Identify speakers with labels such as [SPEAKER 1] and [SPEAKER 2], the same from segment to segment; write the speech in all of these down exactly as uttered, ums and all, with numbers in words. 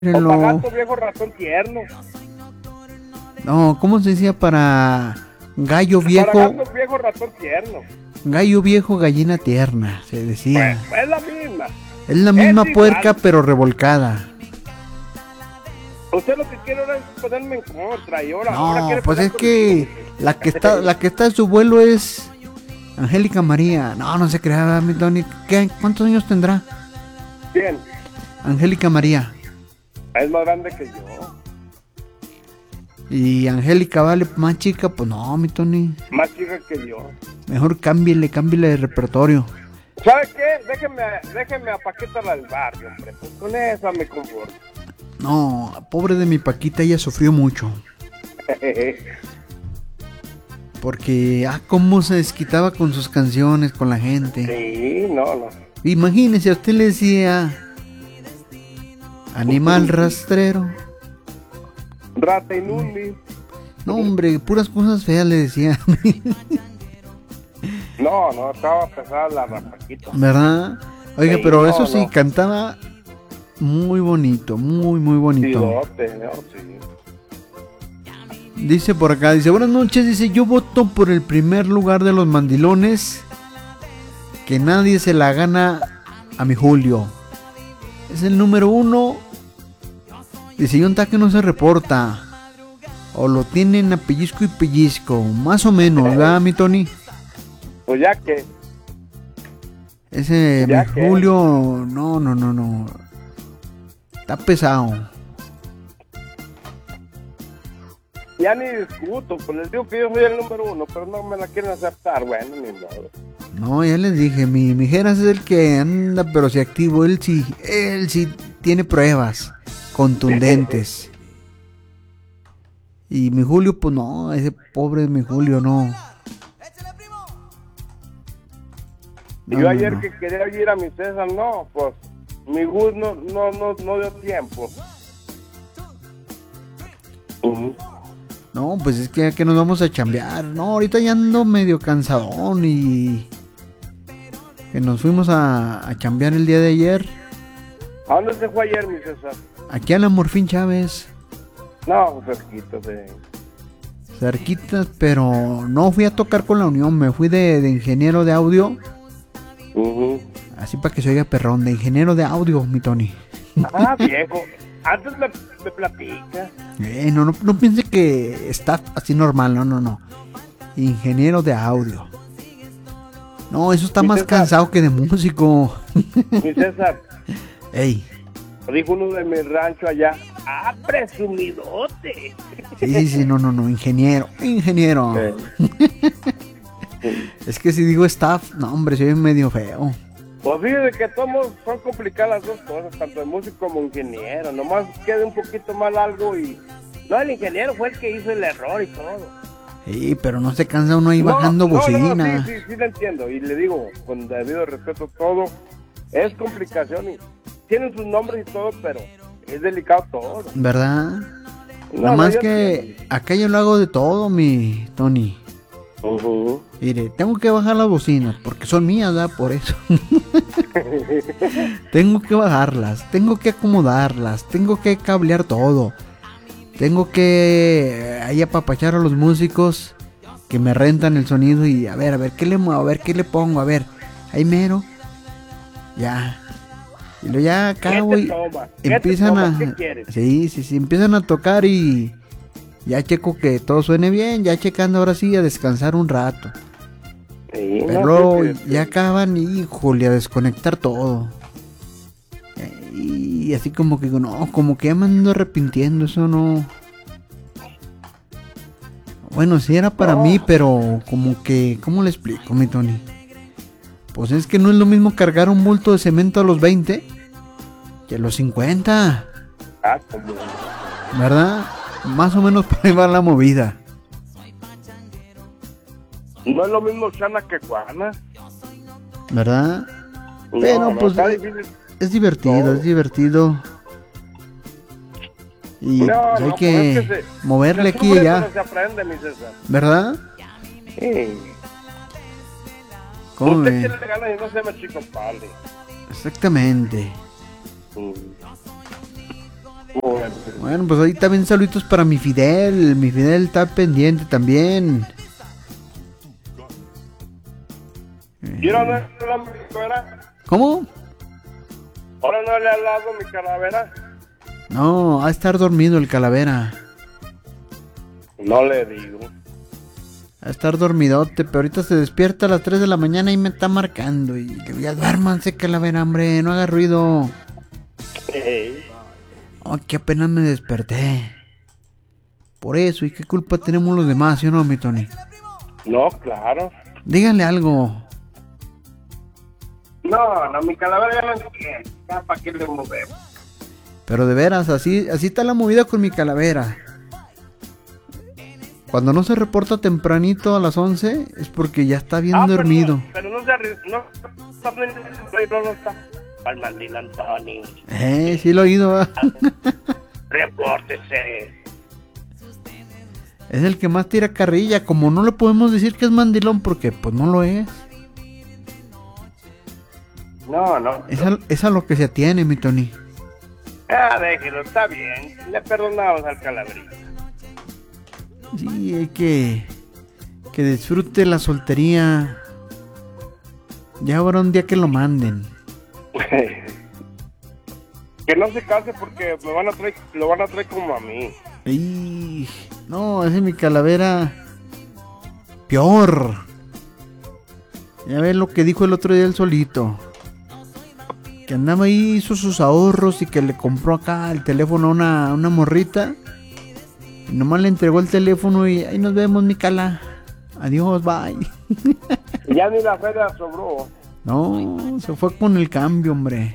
[SPEAKER 1] O
[SPEAKER 2] Mírenlo.
[SPEAKER 1] para gato viejo ratón tierno.
[SPEAKER 2] No, ¿cómo se decía para gallo
[SPEAKER 1] Para
[SPEAKER 2] viejo?
[SPEAKER 1] gato viejo ratón tierno.
[SPEAKER 2] Gallo viejo, gallina tierna, se decía.
[SPEAKER 1] Pues es la misma.
[SPEAKER 2] Es la misma
[SPEAKER 1] es
[SPEAKER 2] puerca,
[SPEAKER 1] igual.
[SPEAKER 2] pero revolcada.
[SPEAKER 1] Usted lo que quiere ahora es ponerme en contra y ahora, ahora
[SPEAKER 2] No,
[SPEAKER 1] quiere
[SPEAKER 2] pues
[SPEAKER 1] poner
[SPEAKER 2] es que la que está, la que está en su vuelo es Angélica María. No, no se crea, mi Tony. ¿Qué? ¿Cuántos años tendrá
[SPEAKER 1] ¿Quién?
[SPEAKER 2] Angélica María?
[SPEAKER 1] Es más grande que yo.
[SPEAKER 2] Y Angélica vale más chica, pues no, mi Tony.
[SPEAKER 1] Más chica que yo.
[SPEAKER 2] Mejor cámbiale, cámbiale de repertorio.
[SPEAKER 1] ¿Sabe qué? Déjeme, déjeme a Paquita la del barrio, hombre. Pues con esa me conformo.
[SPEAKER 2] No, pobre de mi Paquita, ella sufrió mucho. Porque, ah, cómo se desquitaba con sus canciones, con la gente.
[SPEAKER 1] Sí, no, no.
[SPEAKER 2] Imagínese, a usted le decía animal rastrero.
[SPEAKER 1] Rata inundi.
[SPEAKER 2] No, hombre, puras cosas feas le decía.
[SPEAKER 1] No, no, estaba pesada la rapaquita.
[SPEAKER 2] ¿Verdad? Oiga,
[SPEAKER 1] Sí,
[SPEAKER 2] pero
[SPEAKER 1] no,
[SPEAKER 2] eso sí,
[SPEAKER 1] no.
[SPEAKER 2] cantaba muy bonito, muy, muy bonito.
[SPEAKER 1] Tirote, no, sí.
[SPEAKER 2] Dice por acá, dice, buenas noches, dice, yo voto por el primer lugar de los mandilones. Que nadie se la gana a mi Julio. Es el número uno. Dice, y un taque no se reporta. O lo tienen a pellizco y pellizco. Más o menos, ¿verdad, mi Tony?
[SPEAKER 1] Pues ya que,
[SPEAKER 2] Ese
[SPEAKER 1] Ya
[SPEAKER 2] mi
[SPEAKER 1] que.
[SPEAKER 2] Julio, no, no, no, no. Está pesado.
[SPEAKER 1] ya ni discuto, pues les digo que yo soy el número uno, pero no me la quieren aceptar, bueno, ni modo.
[SPEAKER 2] No, ya les dije, mi, mi Geras es el que anda, pero si activo, él sí, él sí tiene pruebas contundentes. Y mi Julio, pues no, ese pobre mi Julio, no.
[SPEAKER 1] Y
[SPEAKER 2] No,
[SPEAKER 1] yo
[SPEAKER 2] no,
[SPEAKER 1] ayer
[SPEAKER 2] no.
[SPEAKER 1] que quería ir a mi César, no, pues mi Gus no, no, no, no dio tiempo. Ujú.
[SPEAKER 2] No, pues es que, que nos vamos a chambear. No, ahorita ya ando medio cansadón y que nos fuimos a, a chambear el día de ayer.
[SPEAKER 1] ¿A dónde se fue ayer, mi César?
[SPEAKER 2] Aquí a la Morfín Chávez,
[SPEAKER 1] No, cerquita de...
[SPEAKER 2] cerquitas, pero no fui a tocar con la Unión, me fui de, de ingeniero de audio.
[SPEAKER 1] Ujú.
[SPEAKER 2] Así para que se oiga perrón, de ingeniero de audio, mi Tony.
[SPEAKER 1] Ah, viejo, antes me, me platica.
[SPEAKER 2] Eh, no, no, no piense que está así normal, no, no, no. Ingeniero de audio. No, eso está
[SPEAKER 1] Mi
[SPEAKER 2] más
[SPEAKER 1] César.
[SPEAKER 2] cansado que de músico.
[SPEAKER 1] Mi César,
[SPEAKER 2] Ey,
[SPEAKER 1] dijo uno de mi rancho allá, ah, presumidote.
[SPEAKER 2] sí, sí, no, no, no, ingeniero, ingeniero.
[SPEAKER 1] Eh.
[SPEAKER 2] Es que si digo staff, no, hombre, soy medio feo.
[SPEAKER 1] Pues fíjate que todos son complicadas las dos cosas, tanto el músico como ingeniero. Nomás queda un poquito mal algo y... No, el ingeniero fue el que hizo el error y todo.
[SPEAKER 2] Sí, pero no se cansa uno ahí
[SPEAKER 1] No,
[SPEAKER 2] bajando
[SPEAKER 1] no,
[SPEAKER 2] bocina.
[SPEAKER 1] No, sí, sí, sí lo entiendo. Y le digo, con debido respeto todo, es complicación y tienen sus nombres y todo, pero es delicado todo.
[SPEAKER 2] ¿Verdad?
[SPEAKER 1] No,
[SPEAKER 2] Nada
[SPEAKER 1] no,
[SPEAKER 2] más
[SPEAKER 1] yo
[SPEAKER 2] que
[SPEAKER 1] entiendo.
[SPEAKER 2] acá yo lo hago de todo, mi Tony.
[SPEAKER 1] Ujú.
[SPEAKER 2] Mire, tengo que bajar las bocinas porque son mías, ¿verdad? Por eso. Tengo que bajarlas, tengo que acomodarlas, tengo que cablear todo. Tengo que eh, ahí apapachar a los músicos que me rentan el sonido y a ver, a ver, ¿qué le muevo? A ver, ¿qué le pongo? A ver, ahí mero. Ya. Y luego ya acá,
[SPEAKER 1] ¿Qué te
[SPEAKER 2] güey,
[SPEAKER 1] tomas? ¿Qué te
[SPEAKER 2] empiezan
[SPEAKER 1] tomas?
[SPEAKER 2] a...
[SPEAKER 1] ¿Qué quieres?
[SPEAKER 2] Sí, sí, sí, empiezan a tocar y... Ya checo que todo suene bien, ya checando ahora sí a descansar un rato.
[SPEAKER 1] Sí,
[SPEAKER 2] Pero
[SPEAKER 1] no,
[SPEAKER 2] luego
[SPEAKER 1] sí, sí, sí.
[SPEAKER 2] ya acaban y, híjole, a desconectar todo. Y así como que, no, como que ya me ando arrepintiendo, eso no... Bueno, sí era para
[SPEAKER 1] No.
[SPEAKER 2] mí, pero como que, ¿cómo le explico, mi Tony? Pues es que no es lo mismo cargar un bulto de cemento a los veinte que a los cincuenta,
[SPEAKER 1] Ah, como...
[SPEAKER 2] ¿verdad? Más o menos por ahí va la movida.
[SPEAKER 1] No es lo mismo Chana que Juana.
[SPEAKER 2] ¿Verdad?
[SPEAKER 1] No,
[SPEAKER 2] Pero
[SPEAKER 1] no,
[SPEAKER 2] pues
[SPEAKER 1] está
[SPEAKER 2] es,
[SPEAKER 1] difícil.
[SPEAKER 2] es divertido,
[SPEAKER 1] No.
[SPEAKER 2] es divertido. Y
[SPEAKER 1] No,
[SPEAKER 2] pues hay
[SPEAKER 1] no,
[SPEAKER 2] que,
[SPEAKER 1] pues es que se-
[SPEAKER 2] moverle
[SPEAKER 1] se
[SPEAKER 2] aquí y
[SPEAKER 1] sufre,
[SPEAKER 2] allá,
[SPEAKER 1] pero se aprende, mi César.
[SPEAKER 2] ¿verdad?
[SPEAKER 1] Sí.
[SPEAKER 2] ¿Cómo
[SPEAKER 1] Usted
[SPEAKER 2] ve?
[SPEAKER 1] tiene ganas y no se me chico padre.
[SPEAKER 2] Exactamente.
[SPEAKER 1] Mm.
[SPEAKER 2] Bueno, pues ahí también saluditos para mi Fidel. Mi Fidel está pendiente también.
[SPEAKER 1] ¿Y ahora no le ha hablado mi calavera?
[SPEAKER 2] ¿Cómo?
[SPEAKER 1] ¿Ahora no le ha hablado mi calavera?
[SPEAKER 2] No, ha de estar dormido el calavera.
[SPEAKER 1] No le digo.
[SPEAKER 2] A estar dormidote, pero ahorita se despierta a las tres de la mañana y me está marcando. Y le voy a duérmanse, calavera, hombre, no haga ruido.
[SPEAKER 1] Hey.
[SPEAKER 2] Oh, que apenas me desperté. Por eso, ¿y qué culpa tenemos los demás, sí o no, mi Tony?
[SPEAKER 1] No, claro.
[SPEAKER 2] Díganle algo.
[SPEAKER 1] No, no, mi calavera ya no entiende. Ya, ¿para qué le movemos?
[SPEAKER 2] Pero de veras, así, así está la movida con mi calavera. Cuando no se reporta tempranito a las once es porque ya está bien
[SPEAKER 1] ah,
[SPEAKER 2] dormido.
[SPEAKER 1] Pero, pero no se arri- no, no, no, no está. Al mandil Antonio.
[SPEAKER 2] Eh, sí lo he oído. ¿eh?
[SPEAKER 1] Repórtese.
[SPEAKER 2] Es el que más tira carrilla. Como no le podemos decir que es mandilón porque pues no lo es.
[SPEAKER 1] No, no.
[SPEAKER 2] Es a, es a lo que se atiene, mi Tony.
[SPEAKER 1] Ah, déjelo, está bien. Le perdonamos al calaverito.
[SPEAKER 2] Sí, hay que que disfrute la soltería. Ya habrá un día que lo manden.
[SPEAKER 1] Que no se case porque me van a traer, lo van a traer como a mí.
[SPEAKER 2] Y no, ese es mi calavera. Peor. Ya ves lo que dijo el otro día el solito. Que andaba ahí, hizo sus ahorros y que le compró acá el teléfono a una, una morrita. Y nomás le entregó el teléfono y ahí nos vemos, mi cala. Adiós, bye.
[SPEAKER 1] Ya ni la feria sobró.
[SPEAKER 2] No, se fue con el cambio, hombre.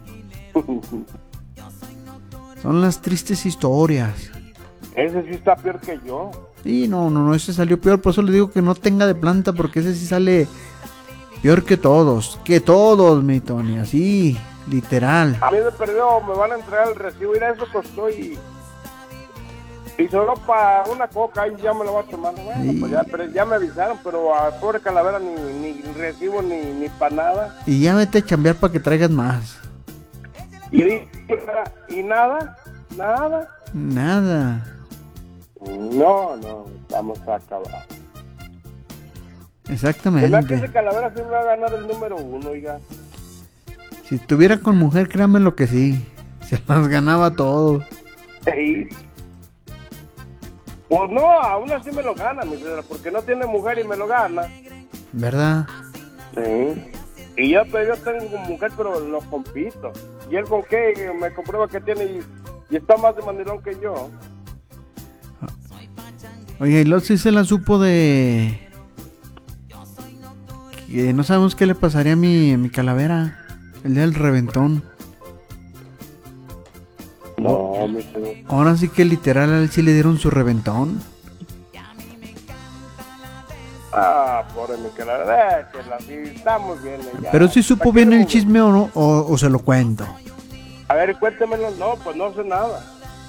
[SPEAKER 2] Son las tristes historias.
[SPEAKER 1] Ese sí está peor que yo.
[SPEAKER 2] Sí, no, no, no, ese salió peor. Por eso le digo que no tenga de planta, porque ese sí sale peor que todos. Que todos, mi Tony, así, literal.
[SPEAKER 1] A mí me perdió, me van a entregar el recibo. Mira, eso costó y... Y solo para una coca, ahí ya me lo voy a tomar. Bueno,
[SPEAKER 2] Sí.
[SPEAKER 1] pues ya, pero ya me avisaron, pero a pobre calavera ni, ni recibo ni, ni para nada.
[SPEAKER 2] Y ya vete a chambear para que traigas más.
[SPEAKER 1] Y, y nada, nada.
[SPEAKER 2] Nada.
[SPEAKER 1] No, no, estamos acabados. Se me hace que
[SPEAKER 2] Exactamente.
[SPEAKER 1] ese calavera sí me va a ganar el número uno, oiga.
[SPEAKER 2] Si estuviera con mujer, créame lo que sí. Se las ganaba todo.
[SPEAKER 1] Sí. Pues no, aún así me lo gana, mi señora, porque no tiene mujer y me lo gana.
[SPEAKER 2] ¿Verdad?
[SPEAKER 1] Sí. Y yo, pues, yo tengo mujer, pero lo compito. ¿Y él con qué? Me comprueba que tiene y, y está más de mandilón que yo.
[SPEAKER 2] Oye, y luego sí se la supo de... Que no sabemos qué le pasaría a mi, a mi calavera. El día del reventón.
[SPEAKER 1] No, mi señor.
[SPEAKER 2] Ahora sí que literal a él sí le dieron su reventón.
[SPEAKER 1] Ah, pobre mi calavera, que la sí, estamos bien. Ya.
[SPEAKER 2] Pero sí supo
[SPEAKER 1] ¿Para qué
[SPEAKER 2] bien
[SPEAKER 1] le
[SPEAKER 2] el
[SPEAKER 1] mueve?
[SPEAKER 2] chisme o no, o, o se lo cuento.
[SPEAKER 1] A ver, cuéntemelo. No, pues no sé nada.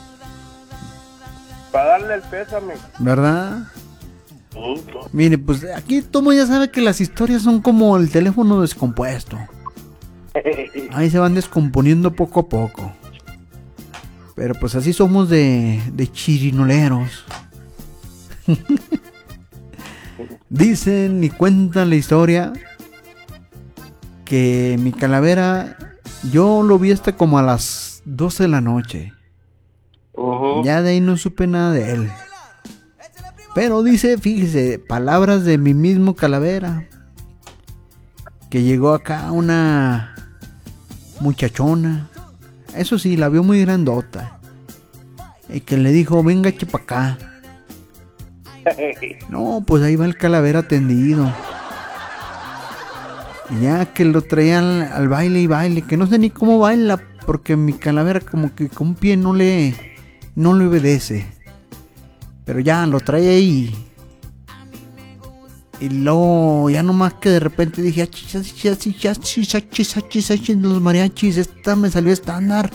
[SPEAKER 1] Para darle el pésame.
[SPEAKER 2] ¿Verdad? Mire, pues aquí Tomo ya sabe que las historias son como el teléfono descompuesto. Ahí se van descomponiendo poco a poco. Pero pues así somos de, de chirinoleros. Dicen y cuentan la historia que mi calavera, yo lo vi hasta como a las doce de la noche.
[SPEAKER 1] Uh-huh.
[SPEAKER 2] Ya de ahí no supe nada de él. Pero dice, fíjese, palabras de mi mismo calavera, que llegó acá una muchachona, eso sí, la vio muy grandota, y que le dijo, venga che pa' acá. No, pues ahí va el calavera tendido. Y ya que lo traían al, al baile y baile, que no sé ni cómo baila, porque mi calavera como que con un pie no le, no le obedece. Pero ya lo trae ahí. Y luego ya nomás que de repente dije, achis, achis, achis, achis, achis, achis, achis, los mariachis, esta me salió estándar.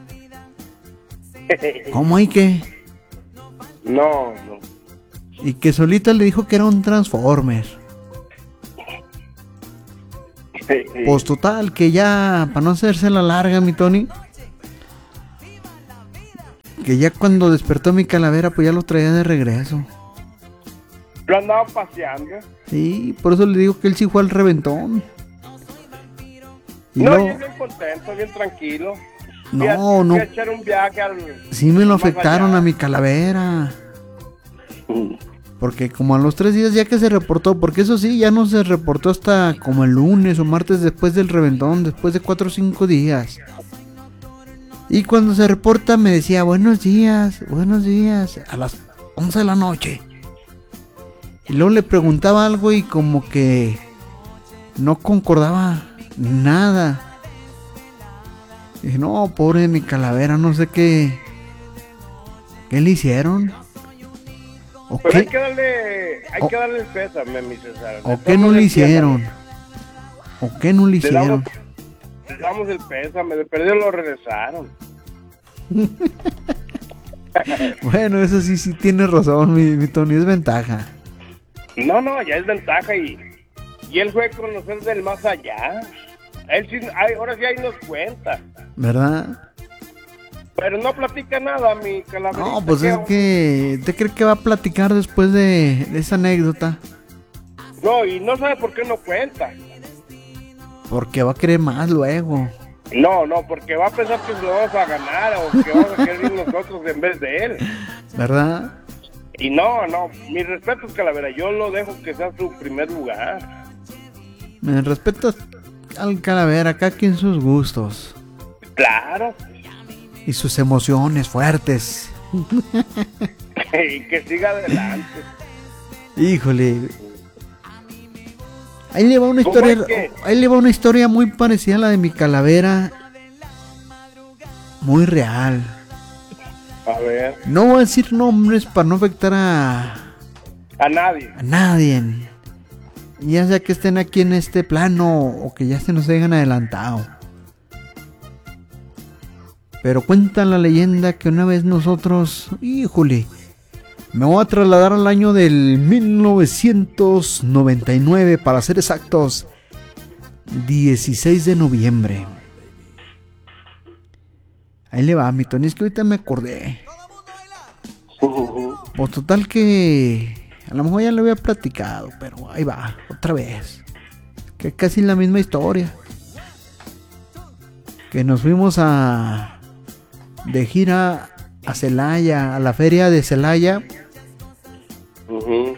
[SPEAKER 2] ¿Cómo hay que?
[SPEAKER 1] No, no.
[SPEAKER 2] Y que solita le dijo que era un Transformer. Pues total, que ya, para no hacerse la larga, mi Tony, Que ya cuando despertó mi calavera, pues ya lo traía de regreso.
[SPEAKER 1] Lo andaba paseando.
[SPEAKER 2] Sí, por eso le digo que él sí fue al reventón. Y
[SPEAKER 1] no,
[SPEAKER 2] luego,
[SPEAKER 1] yo bien contento, bien tranquilo.
[SPEAKER 2] no,
[SPEAKER 1] fui a,
[SPEAKER 2] no.
[SPEAKER 1] Fui a echar un viaje al...
[SPEAKER 2] Sí me lo
[SPEAKER 1] más
[SPEAKER 2] afectaron
[SPEAKER 1] allá.
[SPEAKER 2] a mi calavera. Porque como a los tres días ya que se reportó, porque eso sí, ya no se reportó hasta como el lunes o martes después del reventón, después de cuatro o cinco días. Y cuando se reporta me decía, buenos días, buenos días, a las once de la noche. Y luego le preguntaba algo y como que no concordaba nada. Y dije, no, pobre mi calavera, no sé qué, qué le hicieron. ¿O
[SPEAKER 1] Pero
[SPEAKER 2] qué,
[SPEAKER 1] hay que darle, hay
[SPEAKER 2] o-
[SPEAKER 1] que darle el pésame, mi César.
[SPEAKER 2] o qué no le hicieron? ¿O qué no le
[SPEAKER 1] Le
[SPEAKER 2] hicieron?
[SPEAKER 1] damos, le damos el pésame, de perdido lo regresaron.
[SPEAKER 2] Bueno, eso sí, sí tiene razón, mi, mi Tony, es ventaja.
[SPEAKER 1] No, no, ya es ventaja y, y él fue a conocer del más allá. Él sí, ay, ahora sí ahí nos cuenta.
[SPEAKER 2] ¿Verdad?
[SPEAKER 1] Pero no platica nada, mi calaverita.
[SPEAKER 2] No, pues
[SPEAKER 1] ¿qué
[SPEAKER 2] es
[SPEAKER 1] onda?
[SPEAKER 2] que... ¿Te crees que va a platicar después de, de esa anécdota?
[SPEAKER 1] No, y no sabe por qué no cuenta.
[SPEAKER 2] Porque va a querer más luego.
[SPEAKER 1] No, no, porque va a pensar que se lo vamos a ganar o que vamos a querer ir nosotros en vez de él.
[SPEAKER 2] ¿Verdad?
[SPEAKER 1] Y no, no, mis respetos, Calavera, yo lo dejo que sea su primer lugar.
[SPEAKER 2] Me respetas al calavera, cada quien sus gustos.
[SPEAKER 1] Claro,
[SPEAKER 2] Y sus emociones fuertes.
[SPEAKER 1] y que siga adelante.
[SPEAKER 2] Híjole. Ahí le va una
[SPEAKER 1] ¿Cómo
[SPEAKER 2] historia.
[SPEAKER 1] es que?
[SPEAKER 2] Ahí le va una historia muy parecida a la de mi calavera. Muy real.
[SPEAKER 1] A ver,
[SPEAKER 2] No voy a decir nombres para no afectar a,
[SPEAKER 1] a nadie.
[SPEAKER 2] a nadie. Ya sea que estén aquí en este plano o que ya se nos hayan adelantado. Pero cuenta la leyenda que una vez nosotros, híjole, me voy a trasladar al año del mil novecientos noventa y nueve, para ser exactos, dieciséis de noviembre. Ahí le va, mi Tony, es que ahorita me acordé. Pues total que a lo mejor ya lo había platicado, pero ahí va, otra vez. Que casi la misma historia. Que nos fuimos a de gira a Celaya, a la feria de Celaya,
[SPEAKER 1] Ujú.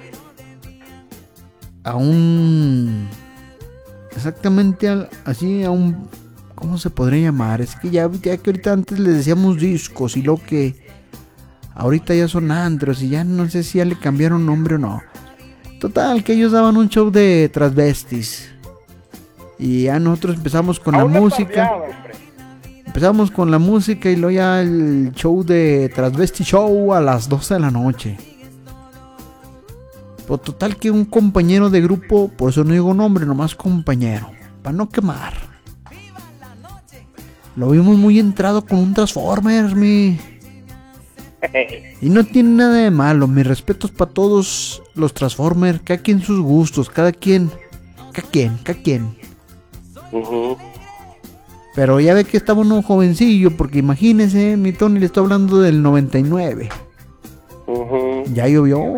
[SPEAKER 2] a un exactamente al- así a un, ¿cómo se podría llamar? Es que ya, ya que ahorita antes les decíamos discos y lo que ahorita ya son antros y ya no sé si ya le cambiaron nombre o no. Total, que ellos daban un show de transvestis. Y ya nosotros empezamos con la
[SPEAKER 1] Aún no
[SPEAKER 2] música.
[SPEAKER 1] cambiaba, hombre.
[SPEAKER 2] Empezamos con la música y luego ya el show de Transvesti Show a las doce de la noche. Pues total que un compañero de grupo, por eso no digo nombre, nomás compañero, para no quemar. Lo vimos muy entrado con un Transformers, mi. Y no tiene nada de malo, mis respetos para todos los Transformers, cada quien sus gustos, cada quien, cada quien, cada quien.
[SPEAKER 1] Ujú.
[SPEAKER 2] Pero ya ve que estaba uno jovencillo, porque imagínese, mi Tony, le estoy hablando del noventa y nueve.
[SPEAKER 1] Ujú.
[SPEAKER 2] Ya llovió.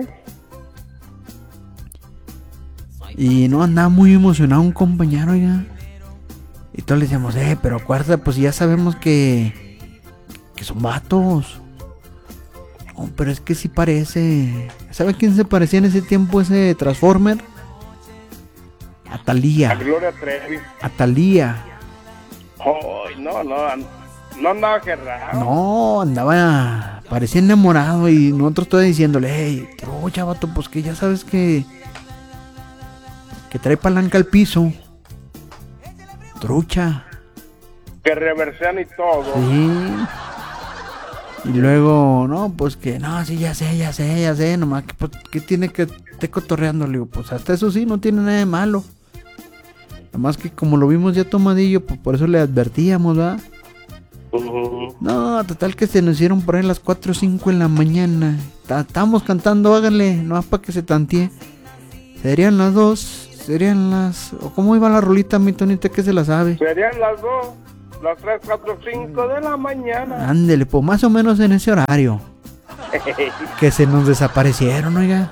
[SPEAKER 2] Y no andaba muy emocionado un compañero ya. Y todos le decíamos, eh, pero acuérdate, pues ya sabemos que, que son vatos. No, pero es que sí parece. ¿Sabe quién se parecía en ese tiempo ese Transformer? A
[SPEAKER 1] A
[SPEAKER 2] Thalía.
[SPEAKER 1] Gloria Trevi.
[SPEAKER 2] A Thalía.
[SPEAKER 1] Ay, no, no, an- no andaba gerrado.
[SPEAKER 2] No, andaba, parecía enamorado y nosotros todos diciéndole, hey, trucha, vato, pues que ya sabes que, que trae palanca al piso. Trucha.
[SPEAKER 1] Que reversean y todo.
[SPEAKER 2] Sí. Y luego, no, pues que, no, sí, ya sé, ya sé, ya sé, nomás que, pues, que tiene que esté cotorreando, le digo, pues hasta eso sí, no tiene nada de malo. Nomás que como lo vimos ya tomadillo, pues por eso le advertíamos, ¿verdad?
[SPEAKER 1] Ujú.
[SPEAKER 2] No, total que se nos hicieron por ahí las cuatro o cinco de la mañana. Ta- Estábamos cantando, háganle, no para que se tantee. Serían las dos, serían las... ¿O cómo iba la rolita, mi Tonita, que se la sabe?
[SPEAKER 1] Serían las dos. las tres, cuatro, cinco de la mañana.
[SPEAKER 2] Ándele, pues más o menos en ese horario. Que se nos desaparecieron, oiga.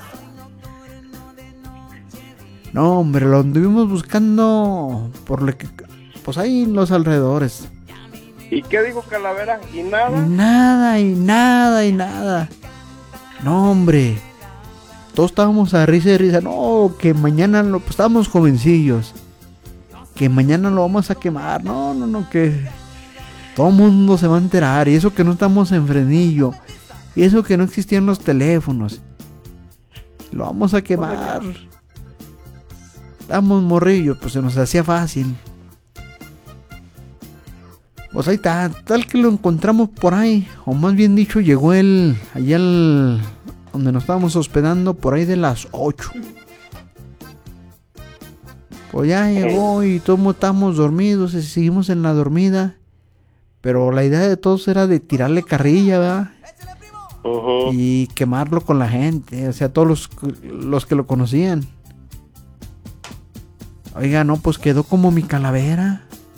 [SPEAKER 2] No, hombre, lo anduvimos buscando por lo que, pues ahí en los alrededores.
[SPEAKER 1] ¿Y qué dijo Calavera? ¿Y nada?
[SPEAKER 2] Y nada, y nada, y nada. No, hombre. Todos estábamos a risa y risa. No, que mañana lo, pues estábamos jovencillos. Que mañana lo vamos a quemar. No, no, no, que todo el mundo se va a enterar. Y eso que no estamos en Fresnillo. Y eso que no existían los teléfonos. Lo vamos a quemar. Estábamos morrillos, pues se nos hacía fácil. Pues ahí está, tal que lo encontramos por ahí. O más bien dicho, llegó él allá al... donde nos estábamos hospedando por ahí de las ocho. Pues ya llegó y todos estábamos dormidos y seguimos en la dormida. Pero la idea de todos era de tirarle carrilla, ¿verdad?
[SPEAKER 1] Uh-huh.
[SPEAKER 2] Y quemarlo con la gente, o sea, todos los, los que lo conocían. Oiga, no, pues quedó como mi calavera.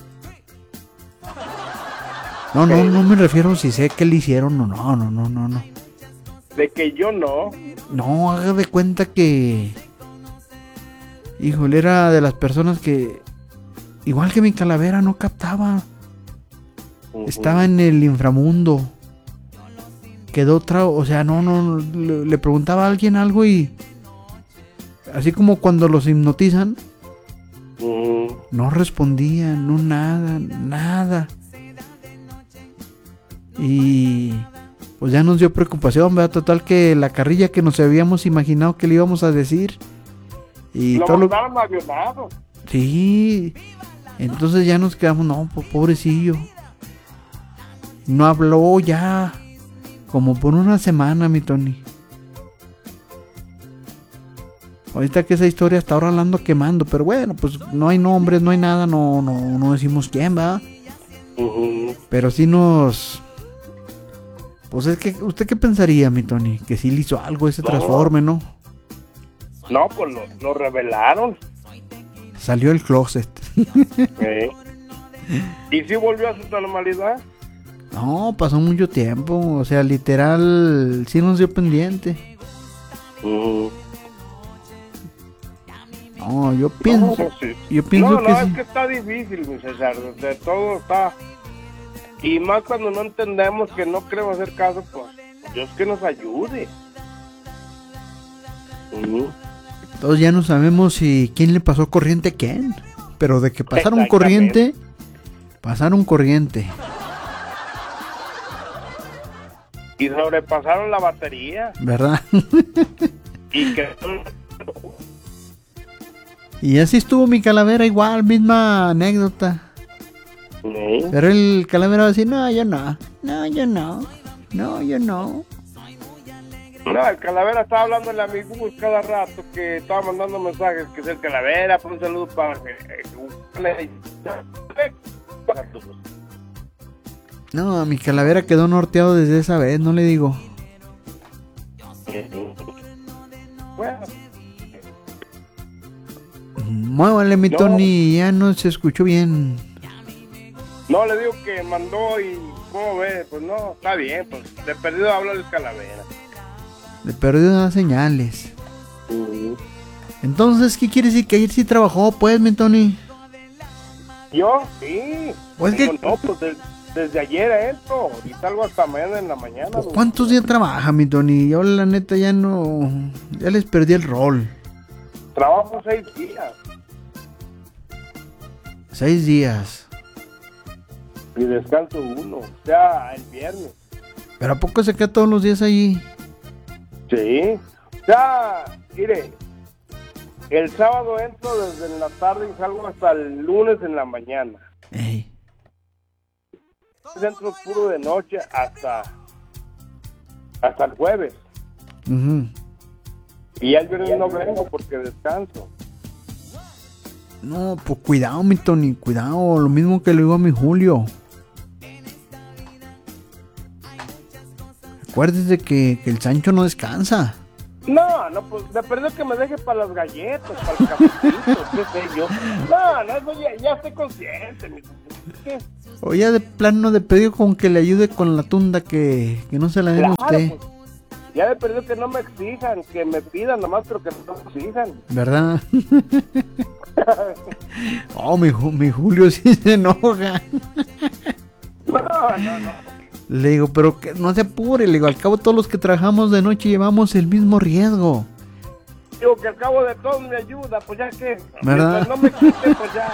[SPEAKER 2] No, no, no me refiero si sé que le hicieron o no, no, no, no, no.
[SPEAKER 1] De que yo no.
[SPEAKER 2] No, haga de cuenta que... Híjole, era de las personas que... Igual que mi calavera, no captaba. Uh-huh. Estaba en el inframundo. Quedó otra... O sea, no, no... Le, le preguntaba a alguien algo y... Así como cuando los hipnotizan. Uh-huh. No respondían, no nada, nada. Y... pues ya nos dio preocupación, ¿verdad? Total que la carrilla que nos habíamos imaginado que le íbamos a decir. Y
[SPEAKER 1] lo
[SPEAKER 2] todo
[SPEAKER 1] mandaron lo... avionado.
[SPEAKER 2] Sí. Entonces ya nos quedamos, no, pues pobrecillo. No habló ya. Como por una semana, mi Tony. Ahorita que esa historia hasta ahora la ando quemando. Pero bueno, pues no hay nombres, no hay nada. No, no, no decimos quién, ¿verdad? Uh-huh. Pero sí nos... Pues es que, ¿usted qué pensaría, mi Tony? Que sí le hizo algo ese no. transforme, ¿no?
[SPEAKER 1] No, pues lo, lo revelaron.
[SPEAKER 2] Salió el closet.
[SPEAKER 1] ¿Eh? ¿Y si volvió a su normalidad?
[SPEAKER 2] No, pasó mucho tiempo. O sea, literal, sí nos dio pendiente. Uh. No, yo pienso...
[SPEAKER 1] No, sí.
[SPEAKER 2] Yo pienso
[SPEAKER 1] no, no,
[SPEAKER 2] que
[SPEAKER 1] es
[SPEAKER 2] sí.
[SPEAKER 1] que está difícil, mi César. De todo está... Y más cuando no entendemos, que no queremos hacer caso, pues Dios que nos ayude. Uh-huh.
[SPEAKER 2] Todos ya no sabemos si quién le pasó corriente a quién. Pero de que pasaron corriente, pasaron corriente.
[SPEAKER 1] Y sobrepasaron la batería.
[SPEAKER 2] ¿Verdad?
[SPEAKER 1] Y que...
[SPEAKER 2] Y así estuvo mi calavera igual, misma anécdota. ¿Sí? Pero el calavera va a decir, no, yo no, no, yo no, no, yo no.
[SPEAKER 1] No, el calavera estaba hablando en la amigos cada rato, que estaba mandando mensajes, que es el calavera, por un saludo para...
[SPEAKER 2] No, mi calavera quedó norteado desde esa vez, no le digo.
[SPEAKER 1] Bueno.
[SPEAKER 2] Muévale, mi no. Tony, ya no se escuchó bien.
[SPEAKER 1] No, le digo que mandó y... ¿Cómo ve? Pues no, está bien, pues de perdido habla el calavera.
[SPEAKER 2] De perdido da señales. Uh-huh. Entonces, ¿qué quiere decir? Que ayer sí trabajó, pues, mi Tony.
[SPEAKER 1] ¿Yo? Sí.
[SPEAKER 2] Pues que...
[SPEAKER 1] No, pues de, desde ayer entro y salgo hasta mañana en la mañana.
[SPEAKER 2] Pues, ¿cuántos días trabaja, mi Tony? Yo la neta ya no... Ya les perdí el rol.
[SPEAKER 1] Trabajo seis días.
[SPEAKER 2] Seis días.
[SPEAKER 1] Y descanso uno, o sea, el viernes.
[SPEAKER 2] ¿Pero a poco se queda todos los días allí?
[SPEAKER 1] Sí. O sea, mire, el sábado entro desde la tarde y salgo hasta el lunes en la mañana.
[SPEAKER 2] Ey.
[SPEAKER 1] Entro puro de noche hasta hasta el jueves.
[SPEAKER 2] Uh-huh.
[SPEAKER 1] Y el viernes no vengo porque descanso.
[SPEAKER 2] No, pues cuidado, mi Tony, cuidado. Lo mismo que le digo a mi Julio. Acuérdese que, que el Sancho no descansa.
[SPEAKER 1] No, no, pues de perdido que me deje para las galletas, para el cafecito, qué sé yo. No, no, eso ya, ya estoy consciente. Mi... ¿Qué?
[SPEAKER 2] O ya de plano de pedido con que le ayude con la tunda que, que no se la den a
[SPEAKER 1] Claro,
[SPEAKER 2] usted.
[SPEAKER 1] pues, ya de perdido que no me exijan, que me pidan nomás, pero que no me exijan.
[SPEAKER 2] ¿Verdad? Oh, mi, Ju- mi Julio sí se enoja.
[SPEAKER 1] No, no, no.
[SPEAKER 2] Le digo, pero que no se apure. Le digo, al cabo todos los que trabajamos de noche llevamos el mismo riesgo.
[SPEAKER 1] Digo que al cabo de todo me ayuda, pues ya que.
[SPEAKER 2] ¿Verdad?
[SPEAKER 1] Mientras no me quiten, pues ya.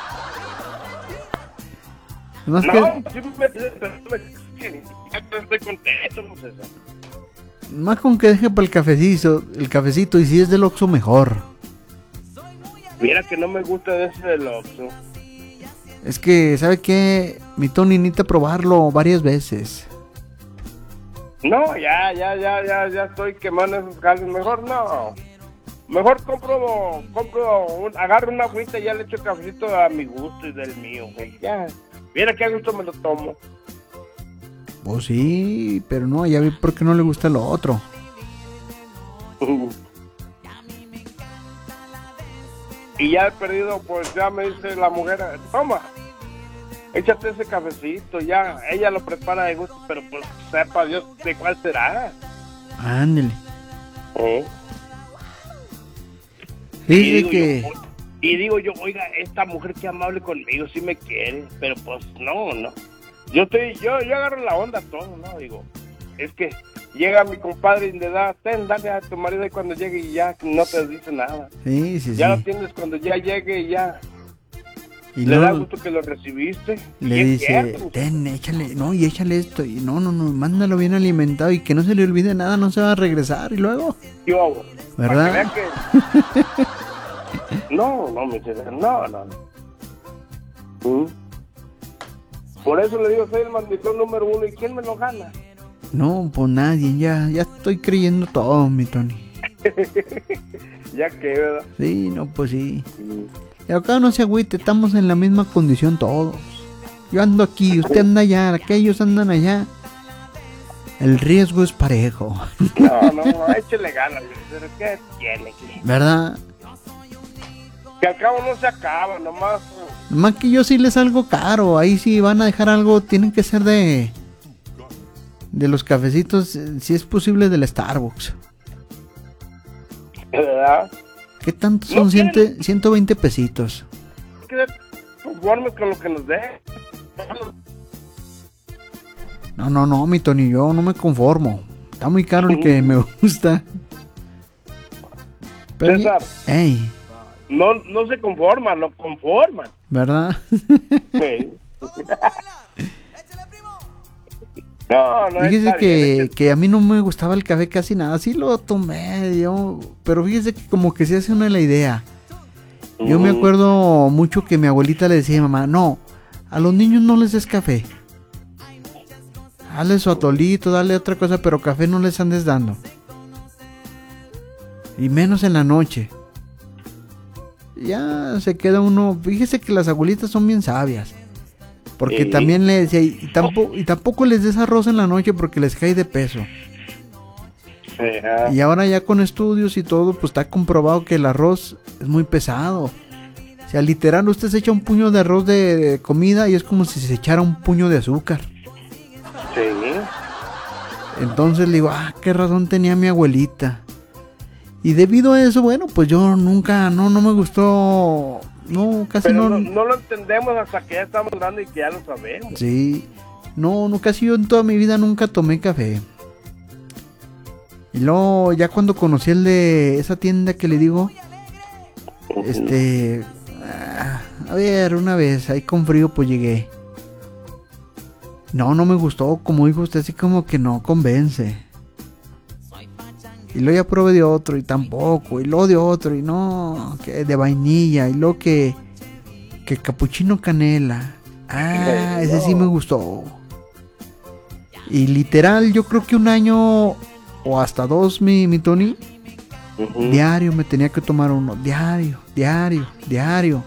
[SPEAKER 2] Más
[SPEAKER 1] No,
[SPEAKER 2] que,
[SPEAKER 1] sí me piden, pero no me exigen. Ya estoy contento, no sé.
[SPEAKER 2] más con que deje para el cafecito, el cafecito, y si es del Oxxo mejor.
[SPEAKER 1] Mira que no me gusta ese del Oxxo.
[SPEAKER 2] Es que, ¿sabe qué? Mi Tony necesita probarlo varias veces.
[SPEAKER 1] No, ya, ya, ya, ya, ya estoy quemando esos gases. Mejor no. Mejor compro, compro, un, agarro una agüita y ya le echo cafecito a mi gusto y del mío, güey. Ya. Mira qué a gusto me lo tomo.
[SPEAKER 2] Pues sí, pero no, ya vi por qué no le gusta lo otro.
[SPEAKER 1] Y ya he perdido, pues ya me dice la mujer, toma, échate ese cafecito, ya, ella lo prepara de gusto, pero pues sepa Dios de cuál será.
[SPEAKER 2] Ándele.
[SPEAKER 1] ¿Eh? Y
[SPEAKER 2] Dice
[SPEAKER 1] digo,
[SPEAKER 2] que...
[SPEAKER 1] yo, y digo yo, oiga, esta mujer que amable conmigo, sí me quiere, pero pues no, no. Yo estoy, yo, yo agarro la onda todo, ¿no? Digo, es que llega mi compadre y le da, ten, dale a tu marido y cuando llegue y ya no te dice nada.
[SPEAKER 2] Sí, sí,
[SPEAKER 1] Ya
[SPEAKER 2] sí.
[SPEAKER 1] lo tienes cuando ya llegue y ya.
[SPEAKER 2] Y
[SPEAKER 1] Le da
[SPEAKER 2] luego
[SPEAKER 1] gusto que lo recibiste.
[SPEAKER 2] le
[SPEAKER 1] Y es
[SPEAKER 2] dice,
[SPEAKER 1] cierto.
[SPEAKER 2] ten, échale, no, y échale esto. Y no, no, no, mándalo bien alimentado y que no se le olvide nada, no se va a regresar. Y luego,
[SPEAKER 1] Yo,
[SPEAKER 2] ¿verdad?
[SPEAKER 1] para que vean que... No, no, mi César, no, no. no. ¿Mm? Por eso le digo, soy el manditón número uno. ¿Y quién me lo gana?
[SPEAKER 2] No, pues nadie, ya, ya estoy creyendo todo, mi Tony.
[SPEAKER 1] Ya que, ¿verdad?
[SPEAKER 2] Sí, no, pues sí.
[SPEAKER 1] Mm.
[SPEAKER 2] Y acá no se agüite, estamos en la misma condición todos. Yo ando aquí, usted anda allá, aquellos andan allá. El riesgo es parejo.
[SPEAKER 1] No, no, no, échele ganas, pero ¿qué tiene?
[SPEAKER 2] ¿Verdad?
[SPEAKER 1] Que al cabo no se acaba, nomás.
[SPEAKER 2] Más que yo sí les salgo caro. Ahí sí van a dejar algo, tienen que ser de... De los cafecitos, eh, si es posible del Starbucks.
[SPEAKER 1] ¿Verdad?
[SPEAKER 2] ¿Qué tanto
[SPEAKER 1] No
[SPEAKER 2] son?
[SPEAKER 1] quieren-
[SPEAKER 2] Ciento- ciento veinte pesitos.
[SPEAKER 1] Hay que ser conformes con lo que nos dé.
[SPEAKER 2] No, no, no, mi Tony, yo no me conformo. Está muy caro el que me gusta. Pero,
[SPEAKER 1] César.
[SPEAKER 2] ey,
[SPEAKER 1] No, no se conforman, lo conforman.
[SPEAKER 2] ¿verdad?
[SPEAKER 1] Sí. No, no
[SPEAKER 2] Fíjese
[SPEAKER 1] está
[SPEAKER 2] que,
[SPEAKER 1] bien, es
[SPEAKER 2] que a mí no me gustaba el café casi nada. Sí lo tomé, yo, pero fíjese que como que se hace una la idea. Yo me
[SPEAKER 1] Mm.
[SPEAKER 2] acuerdo mucho que mi abuelita le decía a mi mamá, no, a los niños no les des café. Dale su atolito, dale otra cosa, pero café no les andes dando. Y menos en la noche. Ya se queda uno, fíjese que las abuelitas son bien sabias. Porque
[SPEAKER 1] Sí.
[SPEAKER 2] también le decía, y tampoco, y tampoco les des arroz en la noche porque les cae de peso.
[SPEAKER 1] Ajá.
[SPEAKER 2] Y ahora ya con estudios y todo, pues está comprobado que el arroz es muy pesado. O sea, literal, usted se echa un puño de arroz de, de comida y es como si se echara un puño de azúcar.
[SPEAKER 1] Sí.
[SPEAKER 2] Entonces le digo, ah, qué razón tenía mi abuelita. Y debido a eso, bueno, pues yo nunca, no, no me gustó, no, casi
[SPEAKER 1] Pero
[SPEAKER 2] no,
[SPEAKER 1] no, no lo entendemos hasta que ya estamos grandes y que ya lo sabemos.
[SPEAKER 2] sí, no, no, casi yo en toda mi vida nunca tomé café. Y luego, ya cuando conocí el de esa tienda que le digo, este, ah, a ver, una vez, ahí con frío, pues llegué. No, no me gustó, como dijo usted, así como que no convence. Y luego ya probé de otro y tampoco, y luego de otro y no, que de vainilla, y luego que, que capuchino canela. Ah, ese sí me gustó. Y literal, yo creo que un año o hasta dos, mi, mi Tony,
[SPEAKER 1] Ujú.
[SPEAKER 2] diario me tenía que tomar uno, diario, diario, diario.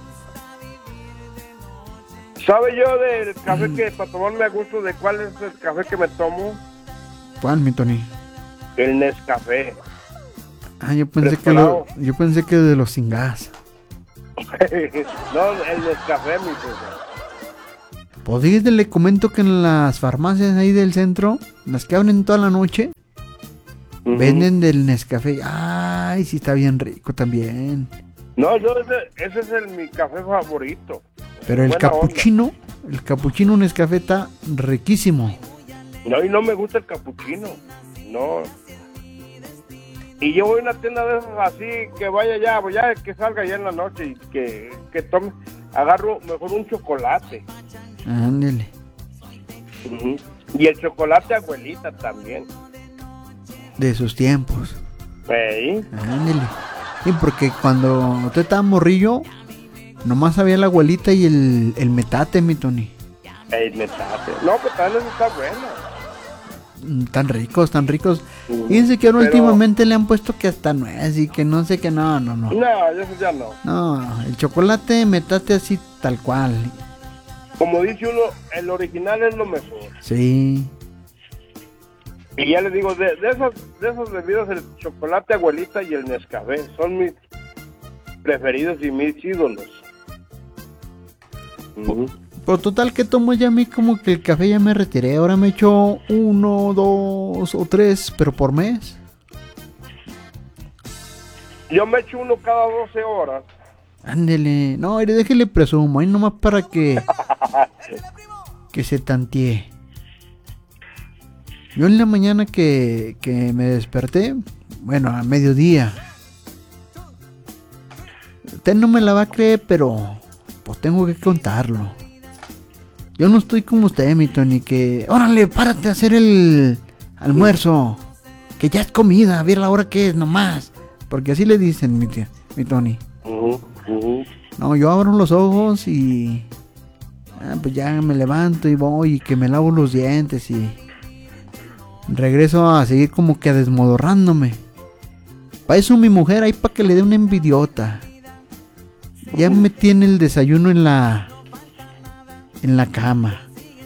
[SPEAKER 1] ¿Sabe yo del café que para tomarme a gusto de cuál es el café que me tomo?
[SPEAKER 2] ¿Cuál, mi Tony?
[SPEAKER 1] El Nescafé.
[SPEAKER 2] Ah, yo pensé que lo,
[SPEAKER 1] Preparado.
[SPEAKER 2] yo pensé que de los sin gas.
[SPEAKER 1] No, el Nescafé, mi César.
[SPEAKER 2] Pues fíjate, le comento que en las farmacias ahí del centro, las que abren toda la noche, uh-huh, venden del Nescafé. Ay, sí está bien rico también.
[SPEAKER 1] No, yo ese, ese es el, mi café favorito.
[SPEAKER 2] Pero el capuchino, onda. el capuchino Nescafé está riquísimo.
[SPEAKER 1] No, y no me gusta el capuchino. No. Y yo voy a una tienda de esas así, que vaya ya, ya que salga ya en la noche y que, que tome, agarro mejor un chocolate.
[SPEAKER 2] Ándale.
[SPEAKER 1] Uh-huh. Y el chocolate abuelita también.
[SPEAKER 2] De sus tiempos.
[SPEAKER 1] Sí.
[SPEAKER 2] Ándale. Sí, porque cuando usted estaba morrillo, nomás había la abuelita y el, el metate, mi Tony.
[SPEAKER 1] El metate. No, pues también eso está bueno.
[SPEAKER 2] Tan ricos, tan ricos. Uh, Fíjense que ahora pero... últimamente le han puesto que hasta nuez y que no sé qué, no, no, no.
[SPEAKER 1] No, eso ya no.
[SPEAKER 2] No, el chocolate metate así tal cual.
[SPEAKER 1] Como dice uno, el original es lo mejor.
[SPEAKER 2] Sí.
[SPEAKER 1] Y ya les digo, de, de esos de esos bebidas, el chocolate abuelita y el Nescafé son mis preferidos y mis ídolos.
[SPEAKER 2] Uh-huh. Pero total que tomo ya a mí como que el café ya me retiré. Ahora me echo uno, dos o tres, pero por mes.
[SPEAKER 1] Yo me echo uno cada doce horas.
[SPEAKER 2] Ándele. No, déjele presumo. Ahí nomás para que... que se tantee. Yo en la mañana que, que me desperté, bueno, a mediodía. Usted no me la va a creer, pero pues tengo que contarlo. Yo no estoy como usted, mi Tony, que... ¡Órale, párate a hacer el almuerzo! Que ya es comida, a ver la hora que es nomás. Porque así le dicen, mi tía, mi Tony.
[SPEAKER 1] Uh-huh, uh-huh.
[SPEAKER 2] No, yo abro los ojos y... Ah, pues ya me levanto y voy y que me lavo los dientes y... regreso a seguir como que desmodorrándome. Para eso mi mujer, ahí para que le dé una envidiota. Ya me tiene el desayuno en la... en la cama.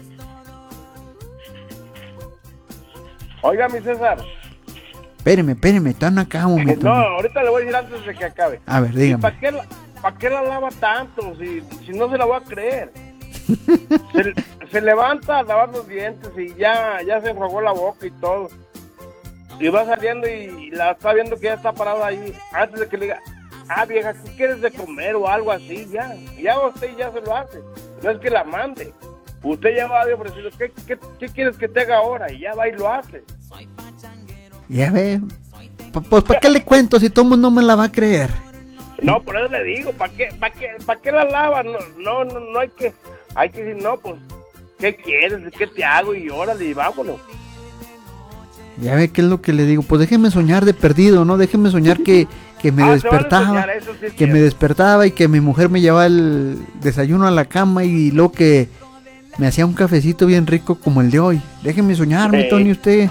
[SPEAKER 1] Oiga, mi César.
[SPEAKER 2] Espéreme, espéreme, está en acá un momento.
[SPEAKER 1] No, ahorita le voy a decir antes de que acabe.
[SPEAKER 2] A ver, dígame.
[SPEAKER 1] ¿Para qué, ¿Para qué la lava tanto? Si, si no se la voy a creer. se, se levanta a lavar los dientes y ya, ya se enjuagó la boca y todo. Y va saliendo y la está viendo que ya está parada ahí. Antes de que le diga, ah, vieja, ¿qué quieres de comer o algo así? Ya, ya usted ya se lo hace. No es que la mande. Usted ya va a ofrecer, ¿qué, qué, ¿qué quieres que te haga ahora? Y ya va y lo hace.
[SPEAKER 2] Ya ve. Pues, ¿para qué le cuento si todo el mundo no me la va a creer?
[SPEAKER 1] No, por eso le digo, ¿para qué, para qué, para qué la lava? No, no, no, no hay que, hay que decir, no, pues, ¿qué quieres? ¿Qué te hago? Y órale, y vámonos.
[SPEAKER 2] Ya ve qué es lo que le digo, pues déjeme soñar de perdido, ¿no? Déjeme soñar que, que me ah, despertaba, soñar, eso sí que me despertaba y que mi mujer me llevaba el desayuno a la cama y luego que me hacía un cafecito bien rico como el de hoy. Déjeme soñar, sí. Mi Tony, usted.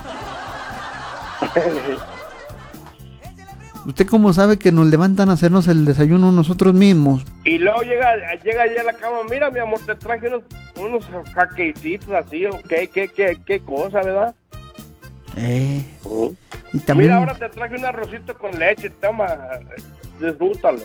[SPEAKER 2] ¿Usted cómo sabe que nos levantan a hacernos el desayuno nosotros mismos?
[SPEAKER 1] Y luego llega, llega allá a la cama, mira mi amor, te traje unos, unos jaquecitos así, o qué, qué, qué, qué cosa, ¿verdad?
[SPEAKER 2] Eh.
[SPEAKER 1] Uh-huh.
[SPEAKER 2] Y también...
[SPEAKER 1] Mira, ahora te traje un arrocito con leche, toma, disfrútalo.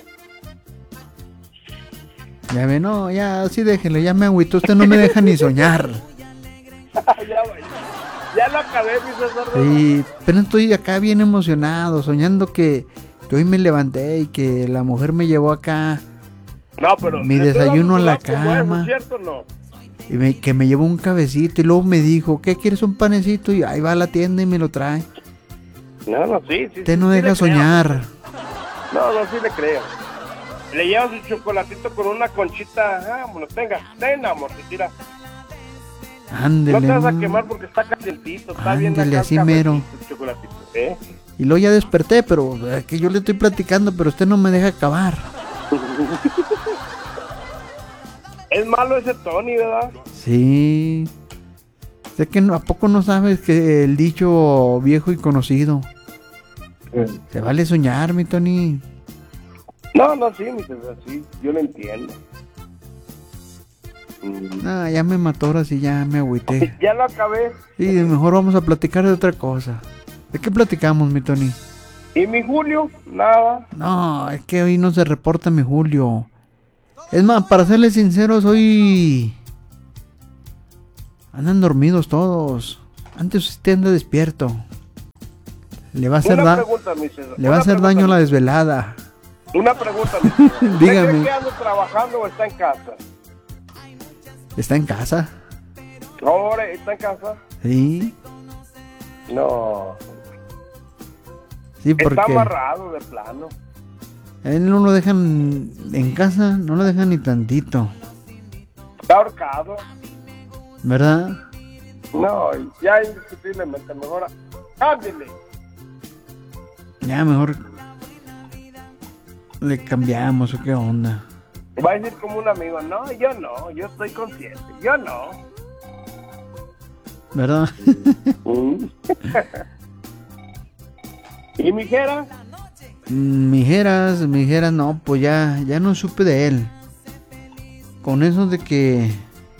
[SPEAKER 2] Ya ve, no, ya, sí déjelo, ya me agüito, usted no me deja ni soñar.
[SPEAKER 1] ya, ya lo acabé, mi César.
[SPEAKER 2] Sí, pero estoy acá bien emocionado, soñando que, que hoy me levanté y que la mujer me llevó acá.
[SPEAKER 1] No, pero
[SPEAKER 2] mi desayuno a la
[SPEAKER 1] Eso,
[SPEAKER 2] cama.
[SPEAKER 1] ¿cierto o no?
[SPEAKER 2] Y me, que me llevó un cabecito y luego me dijo, ¿qué quieres, un panecito? Y ahí va a la tienda y me lo trae.
[SPEAKER 1] No, no, sí, sí.
[SPEAKER 2] Usted
[SPEAKER 1] sí,
[SPEAKER 2] no
[SPEAKER 1] sí
[SPEAKER 2] deja soñar.
[SPEAKER 1] No, no, sí le creo. Le lleva su chocolatito con una conchita. Ah, bueno, tenga, tenga, amor, se tira.
[SPEAKER 2] Ándele.
[SPEAKER 1] No te vas a quemar porque está calientito, está bien.
[SPEAKER 2] Ándele, así mero.
[SPEAKER 1] Chocolatito, ¿eh?
[SPEAKER 2] Y luego ya desperté, pero es que yo le estoy platicando, pero usted no me deja acabar.
[SPEAKER 1] Es malo ese Tony, ¿verdad?
[SPEAKER 2] Sí. Sé que no, ¿a poco no sabes que el dicho viejo y conocido? Sí. Se vale soñar, mi Tony.
[SPEAKER 1] No, no, sí, mi César, sí, yo lo entiendo.
[SPEAKER 2] Ah, ya me mató, ahora sí, ya me agüité.
[SPEAKER 1] Ya lo acabé.
[SPEAKER 2] Sí, mejor vamos a platicar de otra cosa. ¿De qué platicamos, mi Tony?
[SPEAKER 1] ¿Y mi Julio? Nada.
[SPEAKER 2] No, es que hoy no se reporta mi Julio. Es más, para serles sinceros, hoy Andan dormidos todos. Antes usted anda despierto. Le va a hacer,
[SPEAKER 1] Una
[SPEAKER 2] da-
[SPEAKER 1] pregunta, mi César.
[SPEAKER 2] le va a
[SPEAKER 1] Una
[SPEAKER 2] hacer
[SPEAKER 1] pregunta,
[SPEAKER 2] daño
[SPEAKER 1] mi-
[SPEAKER 2] la desvelada.
[SPEAKER 1] Una pregunta, mi César. ¿Usted
[SPEAKER 2] Dígame.
[SPEAKER 1] cree que ando trabajando o está en casa?
[SPEAKER 2] ¿Está en casa?
[SPEAKER 1] Ahora, ¿está en casa?
[SPEAKER 2] Sí.
[SPEAKER 1] No.
[SPEAKER 2] Sí,
[SPEAKER 1] Está
[SPEAKER 2] porque
[SPEAKER 1] amarrado de plano.
[SPEAKER 2] a él no lo dejan en casa, no lo dejan ni tantito.
[SPEAKER 1] Está ahorcado.
[SPEAKER 2] ¿Verdad?
[SPEAKER 1] No, ya indiscutiblemente. Mejor cámbiale.
[SPEAKER 2] Ya mejor le cambiamos o qué onda.
[SPEAKER 1] Va a decir como un amigo, no, yo no, yo estoy consciente, yo no.
[SPEAKER 2] ¿Verdad?
[SPEAKER 1] ¿Y mi jera?
[SPEAKER 2] Mijeras, mijeras, no, pues ya, ya no supe de él. Con eso de que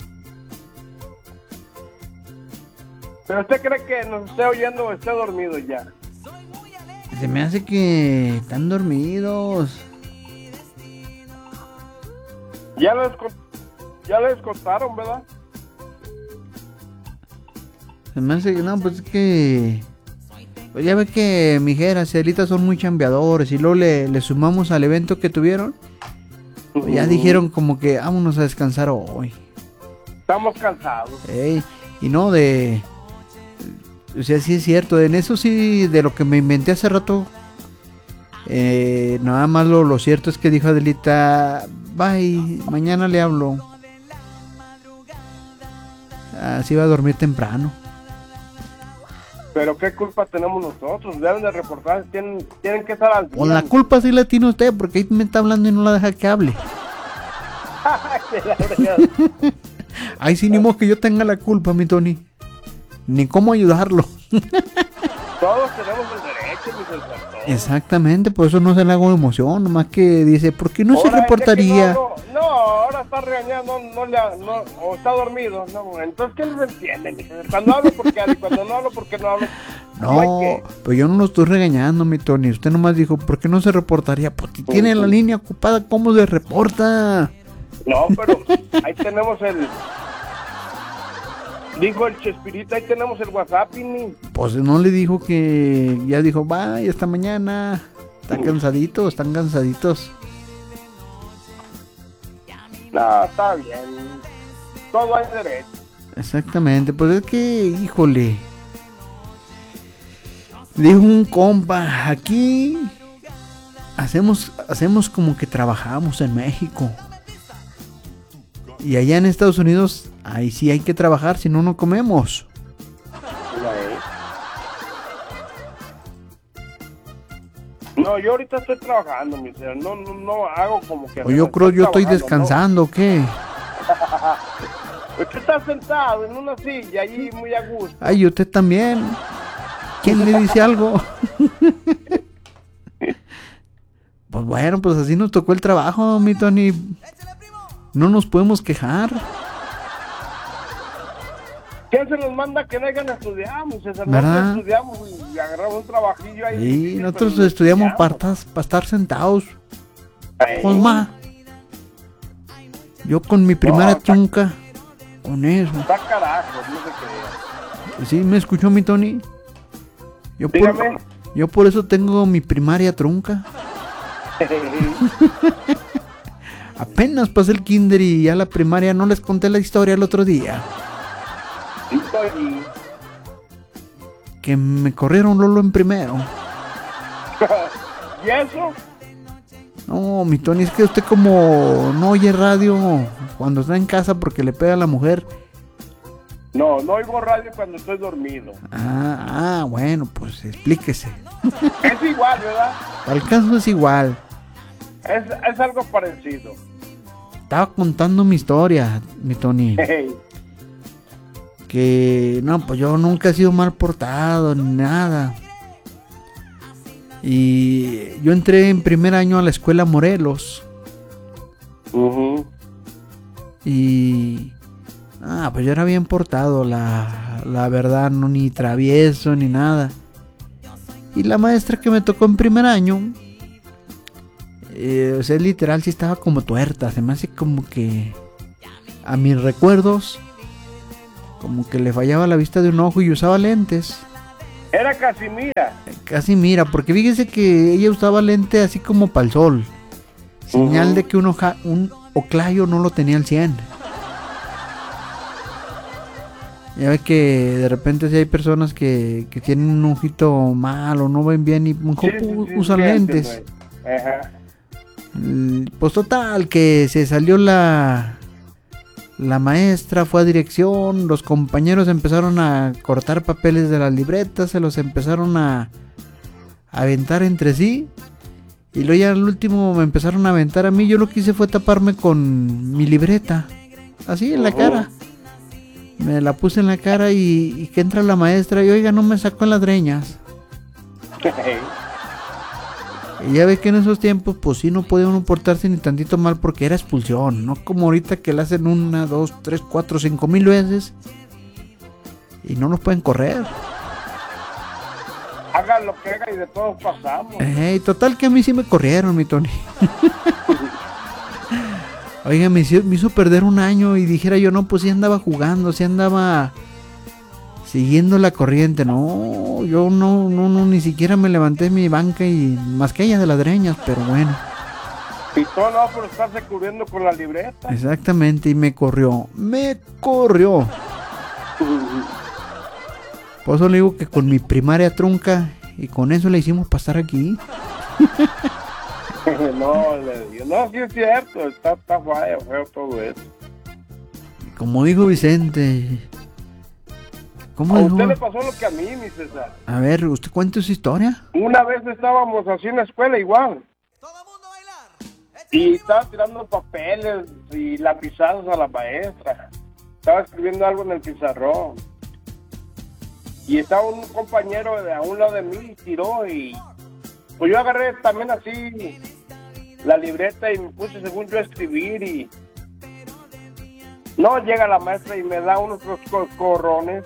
[SPEAKER 1] ¿Pero usted cree que nos esté oyendo o esté dormido ya?
[SPEAKER 2] se me hace que están dormidos.
[SPEAKER 1] Ya les, con- ya les contaron, ¿verdad?
[SPEAKER 2] Se me hace que no, pues es que pues ya ve que mijeras y Celita son muy chambeadores y luego le, le sumamos al evento que tuvieron. Pues ya dijeron como que vámonos a descansar hoy.
[SPEAKER 1] Estamos cansados.
[SPEAKER 2] Ey, y no de... O sea, sí es cierto, en eso sí, de lo que me inventé hace rato, eh, nada más lo, lo cierto es que dijo Adelita, bye, mañana le hablo. Así va a dormir temprano.
[SPEAKER 1] Pero ¿qué culpa tenemos nosotros? Deben de reportar, tienen, tienen que estar al día.
[SPEAKER 2] Con la culpa sí la tiene usted, porque ahí me está hablando y no la deja que hable.
[SPEAKER 1] Que la verdad.
[SPEAKER 2] Ay, sí, ni modo que yo tenga la culpa, mi Tony. Ni cómo ayudarlo.
[SPEAKER 1] Todos tenemos el derecho, mi César, todos.
[SPEAKER 2] Exactamente, por eso no se le hago emoción, nomás que dice, ¿por qué no se
[SPEAKER 1] Ahora, es que
[SPEAKER 2] reportaría?
[SPEAKER 1] No, no, no, ahora está regañando, no, le ha- no, o está dormido. No, entonces, ¿qué les entiende, mi César? Cuando hablo, porque hablo, y cuando no hablo, porque no hablo.
[SPEAKER 2] No,
[SPEAKER 1] hay que-
[SPEAKER 2] pues yo no lo estoy regañando, mi Tony. Usted nomás dijo, ¿por qué no se reportaría? Pues si tiene la línea ocupada, ¿cómo se reporta?
[SPEAKER 1] No, pero ahí tenemos el... Dijo el Chespirito, ahí tenemos el WhatsApp, y ni...
[SPEAKER 2] Pues no le dijo que ya dijo, bye, hasta mañana. Están cansaditos, están cansaditos.
[SPEAKER 1] No, está bien. Todo hay derecho.
[SPEAKER 2] Exactamente, pues es que, híjole. Dijo un compa, aquí hacemos, hacemos como que trabajamos en México. Y allá en Estados Unidos, ahí sí hay que trabajar, si no, no comemos.
[SPEAKER 1] No, yo ahorita estoy trabajando, mi señor. No, no, no hago como que...
[SPEAKER 2] O yo creo yo estoy descansando, ¿o qué?
[SPEAKER 1] ¿no? Usted está sentado en una silla allí muy a gusto.
[SPEAKER 2] Ay, usted también. ¿Quién le dice algo? Pues bueno, pues así nos tocó el trabajo, mi Tony. No nos podemos quejar.
[SPEAKER 1] ¿Quién se nos manda que no hayan estudiado, César?
[SPEAKER 2] ¿Verdad?
[SPEAKER 1] Nosotros estudiamos y agarramos un trabajillo ahí.
[SPEAKER 2] Sí,
[SPEAKER 1] pero
[SPEAKER 2] nosotros
[SPEAKER 1] no
[SPEAKER 2] estudiamos para estar, para estar sentados.
[SPEAKER 1] Ay,
[SPEAKER 2] Pues más. Yo con mi primera
[SPEAKER 1] No, está-
[SPEAKER 2] trunca. Con eso.
[SPEAKER 1] Está carajo, no se crea.
[SPEAKER 2] ¿Sí me escuchó mi Tony? Yo por,
[SPEAKER 1] Dígame.
[SPEAKER 2] yo por eso tengo mi primaria trunca. Apenas pasé el kinder y ya la primaria no les conté la historia el otro día.
[SPEAKER 1] Estoy...
[SPEAKER 2] Que me corrieron Lolo en primero.
[SPEAKER 1] ¿Y eso?
[SPEAKER 2] No, mi Tony, es que usted como no oye radio cuando está en casa porque le pega a la mujer.
[SPEAKER 1] No, no oigo radio cuando estoy dormido.
[SPEAKER 2] Ah, ah, bueno, pues explíquese.
[SPEAKER 1] Es igual, ¿verdad?
[SPEAKER 2] Al caso es igual.
[SPEAKER 1] Es, es algo parecido.
[SPEAKER 2] Estaba contando mi historia, mi Tony.
[SPEAKER 1] Hey.
[SPEAKER 2] Que no, pues yo nunca he sido mal portado ni nada. Y yo entré en primer año a la escuela Morelos.
[SPEAKER 1] Ujú.
[SPEAKER 2] Y ah, pues yo era bien portado, la, la verdad, no ni travieso ni nada. Y la maestra que me tocó en primer año, eh, o sea, literal sí estaba como tuerta. Se me hace como que a mis recuerdos como que le fallaba la vista de un ojo y usaba lentes.
[SPEAKER 1] Era Casimira.
[SPEAKER 2] Casimira, porque fíjese que ella usaba lente así como para el sol. Señal uh-huh. de que un, hoja, un oclayo no lo tenía al cien. Ya ve que de repente si hay personas que, que tienen un ojito mal o no ven bien y mejor sí, sí, sí, usan sí, lentes. Ajá. Pues total, que se salió la... La maestra, fue a dirección, los compañeros empezaron a cortar papeles de las libretas, se los empezaron a, a aventar entre sí. Y luego ya al último me empezaron a aventar a mí. Yo lo que hice fue taparme con mi libreta, así en la cara. Me la puse en la cara y, y que entra la maestra y oiga, no me sacó en las greñas. Y ya ve que en esos tiempos pues sí no podía uno portarse ni tantito mal porque era expulsión, no como ahorita que la hacen una, dos, tres, cuatro, cinco mil veces y no nos pueden correr.
[SPEAKER 1] Haga lo que haga y de todos pasamos.
[SPEAKER 2] Eh, total que a mí sí me corrieron, mi Tony. Oiga, me hizo, me hizo perder un año y dijera yo, no, pues sí andaba jugando, sí andaba siguiendo la corriente. No, yo no, no, no, ni siquiera me levanté de mi banca y más que ella de las greñas, pero bueno.
[SPEAKER 1] Y todo no por estarse cubriendo con la libreta.
[SPEAKER 2] Exactamente, y me corrió, me corrió. Por eso le digo que con mi primaria trunca y con eso le hicimos pasar aquí.
[SPEAKER 1] No, le digo, no, sí es cierto, está, está feo, feo todo eso.
[SPEAKER 2] Como dijo Vicente. ¿Cómo
[SPEAKER 1] ¿A
[SPEAKER 2] dijo?
[SPEAKER 1] usted le pasó lo que a mí, mi César?
[SPEAKER 2] A ver, ¿usted cuenta su historia?
[SPEAKER 1] Una vez estábamos así en la escuela igual. Y estaba tirando papeles y lapizados a la maestra. Estaba escribiendo algo en el pizarrón. Y estaba un compañero de a un lado de mí y tiró y... Pues yo agarré también así la libreta y me puse según yo a escribir y... No, llega la maestra y me da unos corrones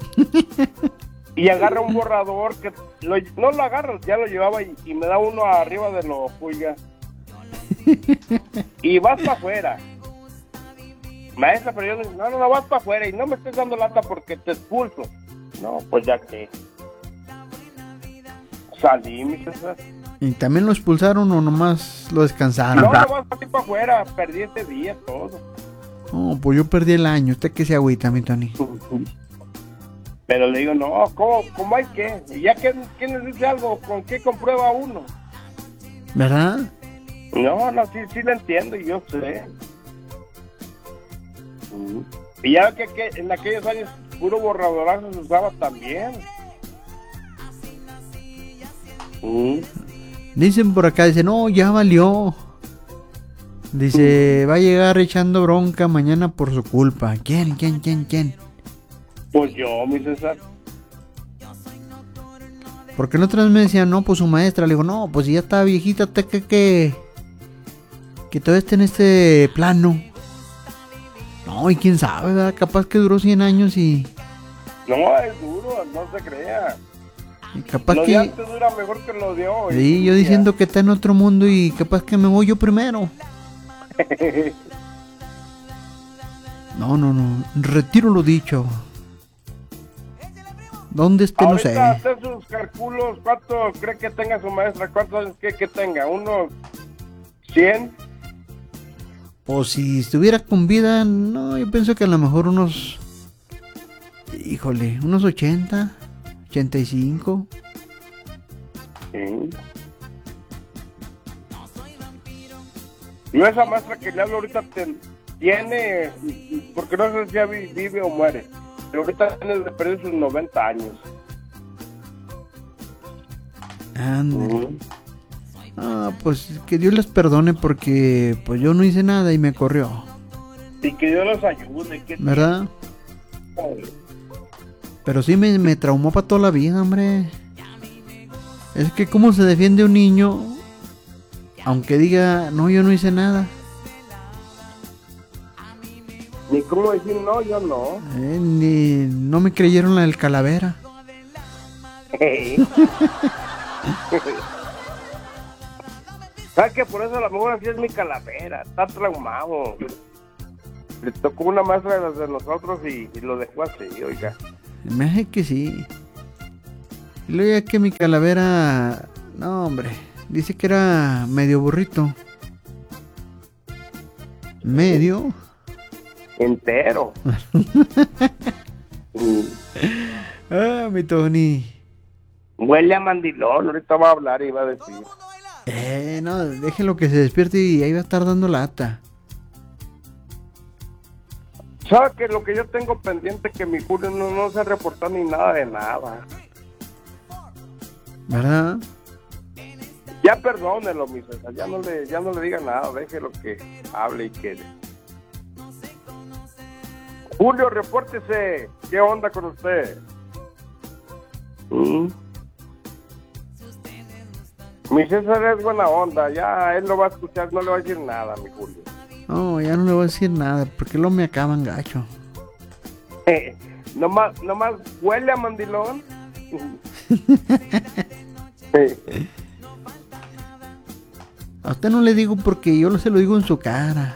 [SPEAKER 1] y agarra un borrador que lo, no lo agarra, ya lo llevaba y, y me da uno arriba de los pulgas y vas para afuera. Maestra, pero yo no, no, no, vas para afuera y no me estés dando lata porque te expulso. No, pues ya que salí, mi César.
[SPEAKER 2] ¿Y también lo expulsaron o nomás lo descansaron?
[SPEAKER 1] No, no vas para afuera, perdí ese día todo.
[SPEAKER 2] No, pues yo perdí el año. ¿Usted qué se agüita, mi Tony?
[SPEAKER 1] Pero le digo, no, ¿cómo, cómo hay que? Y ya que ¿quién les dice algo? ¿Con qué comprueba uno?
[SPEAKER 2] ¿Verdad?
[SPEAKER 1] No, no, sí, sí lo entiendo y yo sé. Y ya que, que en aquellos años puro borradorazo se usaba también. Mm.
[SPEAKER 2] Dicen por acá, dice, no, ya valió. Dice, va a llegar echando bronca mañana por su culpa. ¿Quién, quién, quién, quién?
[SPEAKER 1] Pues yo, mi César.
[SPEAKER 2] Porque en otras me decían, no, pues su maestra. Le digo, no, pues si ya está viejita, usted que que que todavía está en este plano. No, y quién sabe, ¿verdad? Capaz que duró cien años y...
[SPEAKER 1] No, es duro, no se crea.
[SPEAKER 2] Y capaz
[SPEAKER 1] lo
[SPEAKER 2] que...
[SPEAKER 1] de antes dura mejor que lo de hoy.
[SPEAKER 2] Sí, yo diciendo que está en otro mundo y capaz que me voy yo primero. No, no, no. Retiro lo dicho. ¿Dónde esté? No sé.
[SPEAKER 1] Ahorita hacer sus cálculos. ¿Cuánto cree que tenga su maestra? ¿Cuántos años cree que tenga? ¿Unos cien?
[SPEAKER 2] O si estuviera con vida, no, yo pienso que a lo mejor unos... Híjole, unos ochenta, ochenta y cinco.
[SPEAKER 1] Sí. Yo esa maestra que le hablo ahorita te, tiene, porque no sé si ya vive o muere, pero ahorita tiene de perder sus noventa años.
[SPEAKER 2] Ándale. Uh-huh. Ah, pues que Dios les perdone porque pues yo no hice nada y me corrió.
[SPEAKER 1] Y que Dios los ayude. Que
[SPEAKER 2] ¿verdad? Te... Pero sí me, me traumó para toda la vida, hombre. Es que cómo se defiende un niño aunque diga, no, yo no hice nada.
[SPEAKER 1] Ni cómo decir, no, yo no.
[SPEAKER 2] Eh, ni no me creyeron la del calavera.
[SPEAKER 1] ¿Sabes que por eso a lo mejor así es mi calavera? Está traumado. Le tocó una maestra de las de nosotros y, y lo dejó así, oiga.
[SPEAKER 2] Me hace que sí. Y luego ya que mi calavera... No, hombre. Dice que era medio burrito. ¿Medio?
[SPEAKER 1] Entero. mm.
[SPEAKER 2] Ah, mi Tony.
[SPEAKER 1] Huele a mandilón, ahorita va a hablar y va a decir.
[SPEAKER 2] Eh, no, déjelo que se despierte y ahí va a estar dando lata.
[SPEAKER 1] ¿Sabes que lo que yo tengo pendiente que mi Julio no, no se reportó ni nada de nada?
[SPEAKER 2] ¿Verdad?
[SPEAKER 1] Ya perdónelo, mi César, ya no le, ya no le diga nada, déjelo que hable y quede. Julio, repórtese, ¿qué onda con usted? ¿Mm? Mi César es buena onda, ya él lo va a escuchar, no le va a decir nada, mi Julio.
[SPEAKER 2] No, ya no le voy a decir nada, porque luego me acaban gacho.
[SPEAKER 1] Eh, nomás, nomás huele a mandilón. eh.
[SPEAKER 2] A usted no le digo porque yo se lo digo en su cara.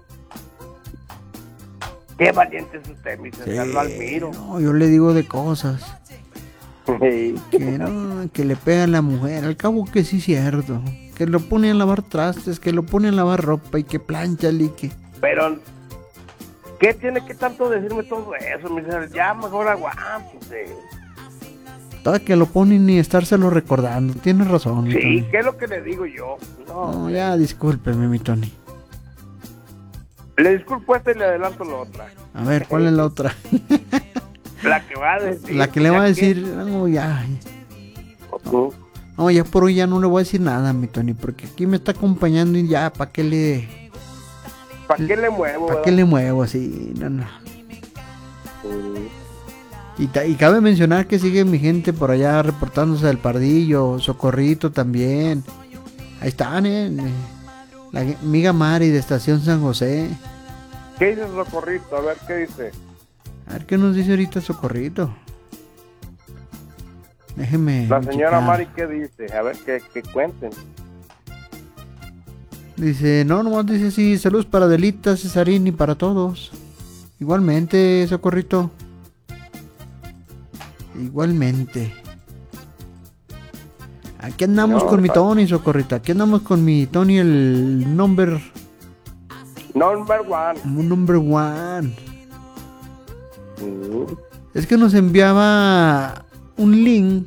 [SPEAKER 1] Qué valiente es usted, mi César,
[SPEAKER 2] Sí,
[SPEAKER 1] lo admiro.
[SPEAKER 2] no, yo le digo de cosas.
[SPEAKER 1] Sí.
[SPEAKER 2] Que no, que le pega a la mujer. Al cabo que sí es cierto. Que lo pone a lavar trastes, que lo pone a lavar ropa y que plancha y que...
[SPEAKER 1] Pero, ¿qué tiene que tanto decirme todo eso, mi César? Ya mejor aguántese.
[SPEAKER 2] Toda que lo pone ni estárselo recordando. Tienes razón, mi
[SPEAKER 1] Sí,
[SPEAKER 2] Tony.
[SPEAKER 1] ¿qué es lo que le digo yo? No,
[SPEAKER 2] No, ya discúlpeme, mi Tony.
[SPEAKER 1] le disculpo esta y le adelanto la otra.
[SPEAKER 2] A ver, ¿cuál es la otra?
[SPEAKER 1] La que va a decir.
[SPEAKER 2] La que le va a decir... No, ya...
[SPEAKER 1] Uh-huh.
[SPEAKER 2] No, ya por hoy ya no le voy a decir nada, mi Tony, porque aquí me está acompañando y ya, ¿para qué le...
[SPEAKER 1] ¿Para qué le muevo?
[SPEAKER 2] ¿Para qué le muevo así? No, no.
[SPEAKER 1] Uh-huh.
[SPEAKER 2] Y, ta- y cabe mencionar que sigue mi gente por allá reportándose del Pardillo, Socorrito también. Ahí están, eh. La amiga Mari de Estación San José.
[SPEAKER 1] ¿Qué dice Socorrito? A ver, ¿qué dice?
[SPEAKER 2] A ver qué nos dice ahorita Socorrito. Déjeme.
[SPEAKER 1] La señora
[SPEAKER 2] checar.
[SPEAKER 1] Mari, ¿qué dice? A ver, que, que cuenten.
[SPEAKER 2] Dice, no, nomás dice sí, saludos para Adelita, Cesarín y para todos. Igualmente, Socorrito. Igualmente. Aquí andamos
[SPEAKER 1] No,
[SPEAKER 2] con mi
[SPEAKER 1] pa-
[SPEAKER 2] Tony, Socorrito. Aquí andamos con mi Tony, el number,
[SPEAKER 1] Number one.
[SPEAKER 2] number one.
[SPEAKER 1] Uh-huh.
[SPEAKER 2] Es que nos enviaba un link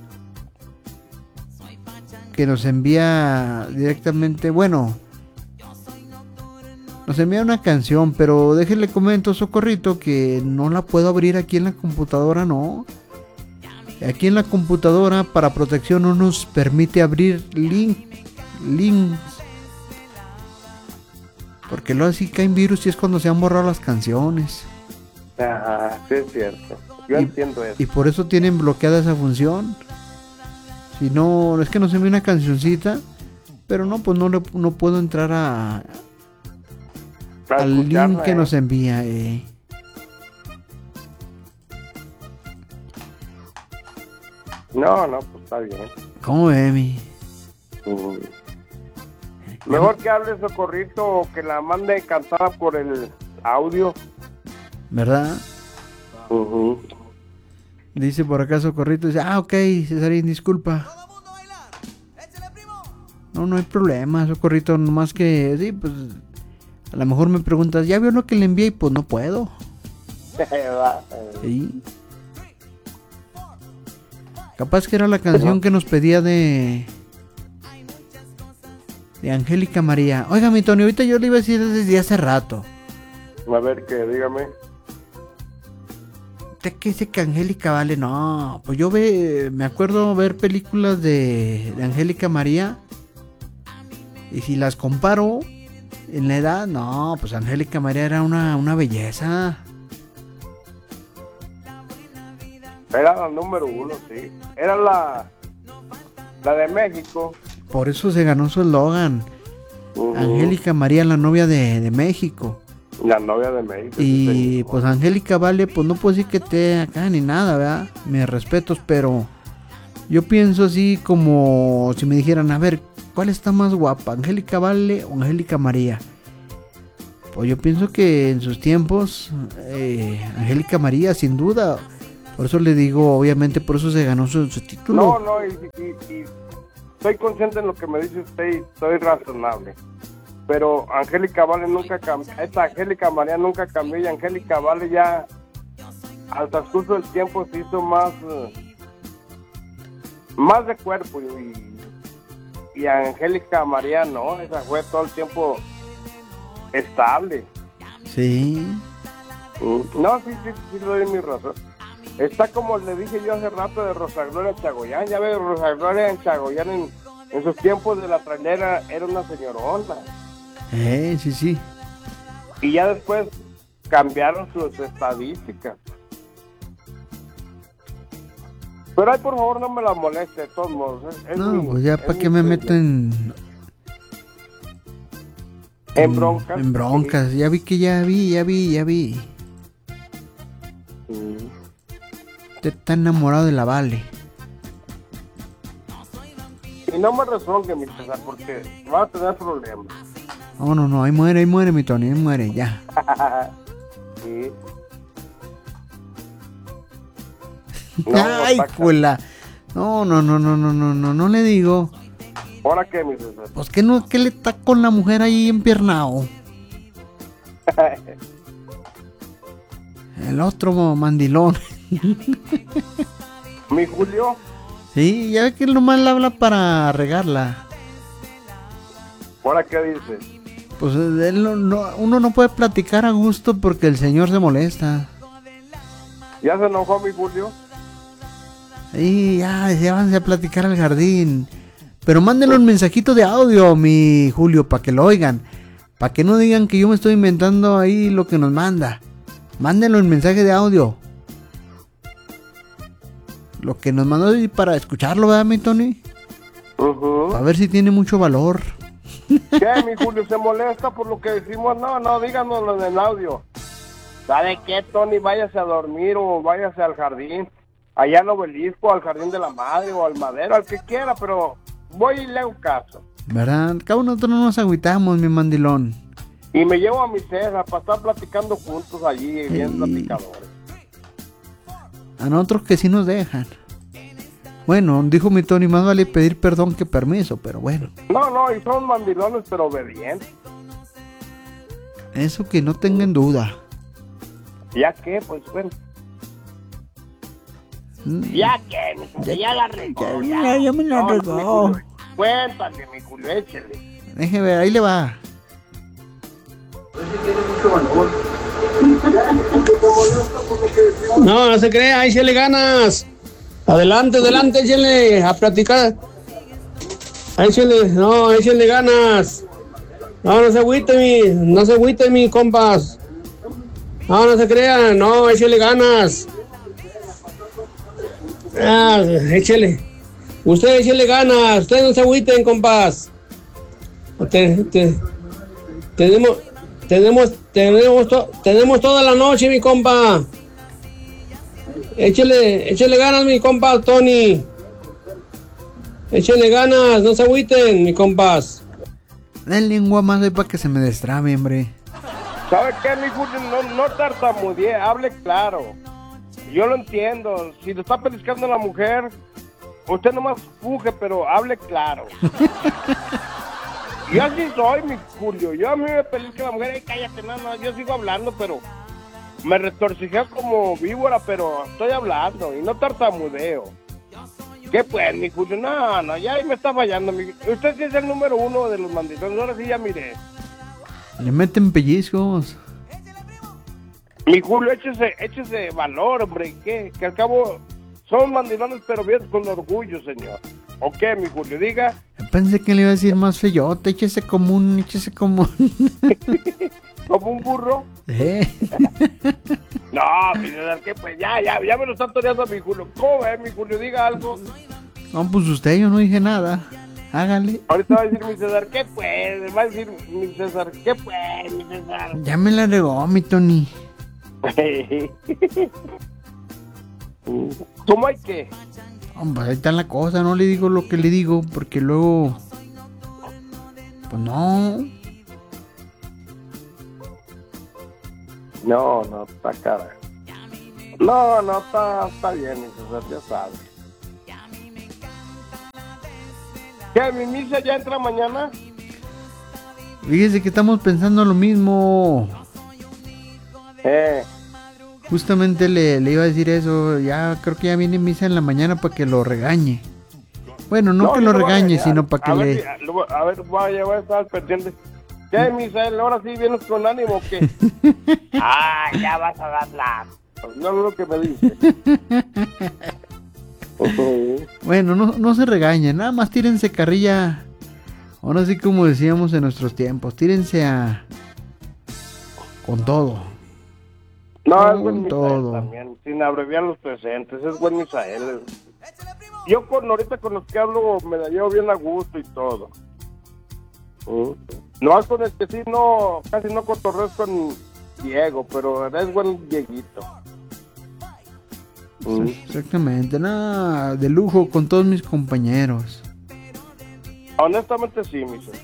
[SPEAKER 2] que nos envía directamente, bueno, nos envía una canción, pero déjenle comento, Socorrito, que no la puedo abrir aquí en la computadora, no. Aquí en la computadora, para protección, no nos permite abrir link, links. Porque luego así caen virus y es cuando se han borrado las canciones.
[SPEAKER 1] Ajá, sí es cierto. Yo
[SPEAKER 2] Y-
[SPEAKER 1] entiendo eso.
[SPEAKER 2] Y por eso tienen bloqueada esa función. Si no, es que nos envía una cancioncita, pero no, pues no, le- no puedo entrar a,
[SPEAKER 1] Para
[SPEAKER 2] al link
[SPEAKER 1] escucharla,
[SPEAKER 2] que
[SPEAKER 1] eh.
[SPEAKER 2] nos envía. Eh.
[SPEAKER 1] No, no, pues está bien.
[SPEAKER 2] ¿Cómo ve, mi?
[SPEAKER 1] Uh-huh. Mejor que hable Socorrito o que la mande cantada por el audio.
[SPEAKER 2] ¿Verdad?
[SPEAKER 1] Uh-huh.
[SPEAKER 2] Dice por acá Socorrito, dice, ah, ok, Cesarín, disculpa. No, no hay problema, Socorrito, nomás que, sí, pues, a lo mejor me preguntas, ¿ya vio lo que le envié? Y pues no puedo. Sí. Capaz que era la canción que nos pedía de... De Angélica María. Oiga, mi Tony, ahorita yo le iba a decir desde hace rato.
[SPEAKER 1] A ver, que dígame.
[SPEAKER 2] ¿Usted qué dice que Angélica vale? No, pues yo ve, me acuerdo ver películas de, de Angélica María. Y si las comparo en la edad, no, pues Angélica María era una, una belleza.
[SPEAKER 1] Era la número uno, sí. Era la, la de México.
[SPEAKER 2] Por eso se ganó su eslogan.
[SPEAKER 1] Uh-huh.
[SPEAKER 2] Angélica María, la novia de, de México.
[SPEAKER 1] La novia de México. sí,
[SPEAKER 2] Y
[SPEAKER 1] señor.
[SPEAKER 2] pues Angélica vale, pues no puedo decir que esté acá ni nada, ¿verdad? Mis respetos, pero yo pienso así como si me dijeran, a ver, ¿cuál está más guapa? ¿Angélica Vale o Angélica María? Pues yo pienso que en sus tiempos, eh, Angélica María, sin duda. Por eso le digo, obviamente, por eso se ganó su, su título.
[SPEAKER 1] No, no, y, y, y estoy consciente en lo que me dice usted y soy razonable. Pero Angélica Vale nunca cambió, esta Angélica María nunca cambió, y Angélica Vale ya al transcurso del tiempo se hizo más, uh, más de cuerpo, y, y Angélica María no, esa fue todo el tiempo estable.
[SPEAKER 2] Sí.
[SPEAKER 1] No, sí, sí, sí, le doy mi razón. Está como le dije yo hace rato de Rosa Gloria Chagoyán. Ya ves, Rosa Gloria en Chagoyán en, en sus tiempos de la trailera era una señorona.
[SPEAKER 2] Eh, sí, sí.
[SPEAKER 1] Y ya después cambiaron sus estadísticas. Pero ay, por favor, no me la moleste, de todos modos. Es, es
[SPEAKER 2] no,
[SPEAKER 1] mi,
[SPEAKER 2] pues ya para qué me meto en...
[SPEAKER 1] En broncas.
[SPEAKER 2] En broncas, sí. Ya vi que ya vi, ya vi, ya vi.
[SPEAKER 1] Sí.
[SPEAKER 2] Usted está enamorado de la Vale.
[SPEAKER 1] Y no me rezongue, mi César, porque va a tener problemas.
[SPEAKER 2] No, no, no, ahí muere, ahí muere mi Tony, ahí muere, ya.
[SPEAKER 1] Sí. No,
[SPEAKER 2] ay, cuela. No, no, no, no, no, no, no, no le digo.
[SPEAKER 1] ¿Ahora qué, mi César?
[SPEAKER 2] Pues que no, que le está con la mujer ahí empiernado. El otro mandilón.
[SPEAKER 1] Mi Julio.
[SPEAKER 2] Sí, ya ve que él nomás le habla para regarla.
[SPEAKER 1] ¿Ahora qué dice?
[SPEAKER 2] Pues él no, no, uno no puede platicar a gusto porque el señor se molesta.
[SPEAKER 1] ¿Ya se enojó mi Julio?
[SPEAKER 2] Sí, ya, llévanse a platicar al jardín. Pero mándenle un mensajito de audio, mi Julio, para que lo oigan. Para que no digan que yo me estoy inventando ahí lo que nos manda. Mándenlo en mensaje de audio. Lo que nos mandó para escucharlo, ¿verdad, mi Tony?
[SPEAKER 1] Uh-huh.
[SPEAKER 2] A ver si tiene mucho valor.
[SPEAKER 1] ¿Qué, mi Julio? ¿Se molesta por lo que decimos? No, no, díganoslo en el audio. ¿Sabe qué, Tony? Váyase a dormir o váyase al jardín. Allá al Obelisco, al Jardín de la Madre o al Madero, al que quiera, pero voy y le hago caso.
[SPEAKER 2] ¿Verdad? Cada uno nosotros no nos agüitamos, mi mandilón.
[SPEAKER 1] Y me llevo a mi César para estar platicando juntos allí, bien platicadores.
[SPEAKER 2] A nosotros que sí nos dejan. Bueno, dijo mi Tony, más vale pedir perdón que permiso, pero bueno.
[SPEAKER 1] No, no, y son mandilones, pero obedientes.
[SPEAKER 2] Eso que no tengan duda.
[SPEAKER 1] ¿Ya qué? Pues bueno.
[SPEAKER 2] Mm.
[SPEAKER 1] ¿Ya qué? Mi Julio? Ya, ya la regó.
[SPEAKER 2] Ya, ya, ya me la
[SPEAKER 1] no,
[SPEAKER 2] regó.
[SPEAKER 1] Mi Julio, cuéntale, mi Julio, échale.
[SPEAKER 2] Deje ver, ahí le va.
[SPEAKER 3] No, no se crea, échale ganas. Adelante, adelante, échale a platicar. Échale, no, échale ganas. No, no se agüite mi, no se agüite mi compas. No, no se crea, no, échale ganas. Ah, échale. Usted échale ganas, ustedes no se agüiten, compas. Te, te, tenemos, tenemos, tenemos, to, tenemos toda la noche, mi compa. Échale, échale ganas, mi compa Tony. Échale ganas, no se agüiten, mi compas.
[SPEAKER 2] Den lengua más ahí para que se me destrabe, hombre.
[SPEAKER 1] ¿Sabe qué, mi Julio? No, no tartamudee, hable claro. Yo lo entiendo. Si lo está pellizcando la mujer, usted nomás fuje, pero hable claro. Yo así soy, mi Julio. Yo a mí me pellizca la mujer, ay, cállate, no, no, yo sigo hablando, pero me retorcijeo como víbora, pero estoy hablando y no tartamudeo. ¿Qué pues, mi Julio? No, no, ya ahí me está fallando. Mi... Usted sí es el número uno de los mandilones, ahora sí ya miré.
[SPEAKER 2] Le meten pellizcos.
[SPEAKER 1] Mi Julio, échese, échese valor, hombre. ¿Qué? Que al cabo son mandilones, pero bien con orgullo, señor. ¿O qué, mi Julio? Diga.
[SPEAKER 2] Pensé que le iba a decir más feyote. Échese como un, échese como un.
[SPEAKER 1] ¿Como un burro?
[SPEAKER 2] ¿Eh?
[SPEAKER 1] No, mi César, ¿qué? Pues ya, ya, ya me lo están toreando a mi Julio. ¿Cómo es, mi Julio? Diga algo.
[SPEAKER 2] No, pues usted, yo no dije nada. Hágale.
[SPEAKER 1] Ahorita va a decir mi César, ¿qué pues? Va a decir mi César, ¿qué pues, mi César?
[SPEAKER 2] Ya me la regó, mi Tony.
[SPEAKER 1] ¿Cómo hay que?
[SPEAKER 2] Hombre, ahí está la cosa, no le digo lo que le digo, porque luego... Pues no.
[SPEAKER 1] No, no, está cara. No, no, está, está bien, mi César, ya sabes. ¿Qué, mi misa ya entra mañana?
[SPEAKER 2] Fíjese que estamos pensando lo mismo.
[SPEAKER 1] Eh.
[SPEAKER 2] Justamente le, le iba a decir eso. Ya creo que ya viene misa en la mañana para que lo regañe. Bueno, no, no que lo regañe, sino para que
[SPEAKER 1] a
[SPEAKER 2] le...
[SPEAKER 1] Ver, a ver, vaya, voy a estar pendiente. ¿Qué, Misael? ¿Ahora sí vienes con ánimo o qué? Ah, ya vas a dar la... No es lo que me dice.
[SPEAKER 2] Bueno, no, no se regañen, nada más tírense carrilla. Ahora sí, como decíamos en nuestros tiempos, tírense a... con todo.
[SPEAKER 1] No,
[SPEAKER 2] con
[SPEAKER 1] es buen
[SPEAKER 2] todo.
[SPEAKER 1] Misael también, sin abreviar los presentes, es buen Misael. Yo con ahorita con los que hablo me la llevo bien a gusto y todo. ¿Mm? No es con el que sí no, casi no cotorreo con Diego, pero es buen Dieguito. ¿Mm?
[SPEAKER 2] Sí, exactamente, nada de lujo con todos mis compañeros.
[SPEAKER 1] Honestamente sí, mi señor.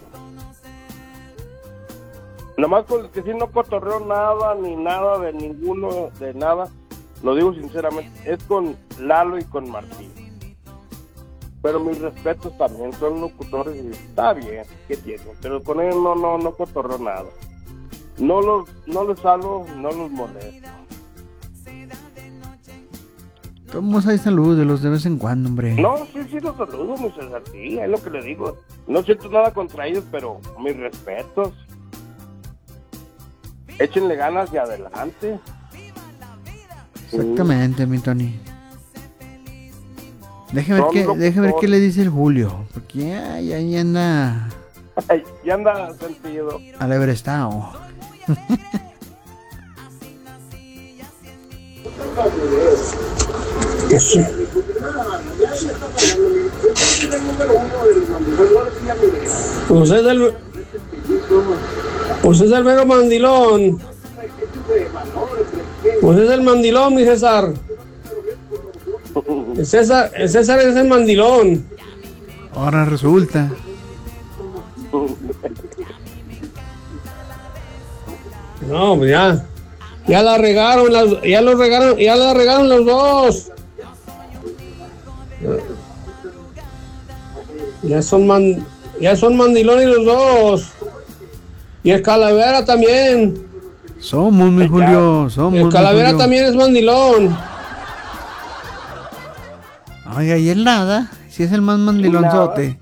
[SPEAKER 1] Nomás con el que sí no cotorreo nada, ni nada de ninguno, de nada, lo digo sinceramente, es con Lalo y con Martín. Pero mis respetos también, son locutores y está bien, ¿qué tienen? Pero con ellos no, no, no cotorreo nada. No los, no les hablo, no los molesto.
[SPEAKER 2] Vamos a saludos de vez en cuando, hombre.
[SPEAKER 1] No, sí, sí los saludo, mi César, sí, es lo que le digo. No siento nada contra ellos, pero mis respetos. Échenle ganas y adelante.
[SPEAKER 2] Exactamente, uh. mi Tony. Déjeme ver, qué, déjeme ver qué le dice el Julio. Porque ya, ya, ya anda.
[SPEAKER 1] Ay, ya anda sentido.
[SPEAKER 2] Alebrestado.
[SPEAKER 3] ¿Qué sí? Pues es el. Pues es el mero mandilón. Pues es el mandilón, mi César. El César, el César es el mandilón.
[SPEAKER 2] Ahora resulta.
[SPEAKER 3] No, pues ya. Ya la regaron, las, ya lo regaron, ya la regaron los dos. Ya son man, ya son mandilones los dos. Y el Calavera también.
[SPEAKER 2] Somos, mi Julio, somos.
[SPEAKER 3] El Calavera Julio. También es mandilón.
[SPEAKER 2] Oiga, y él nada, si es el más mandilonzote.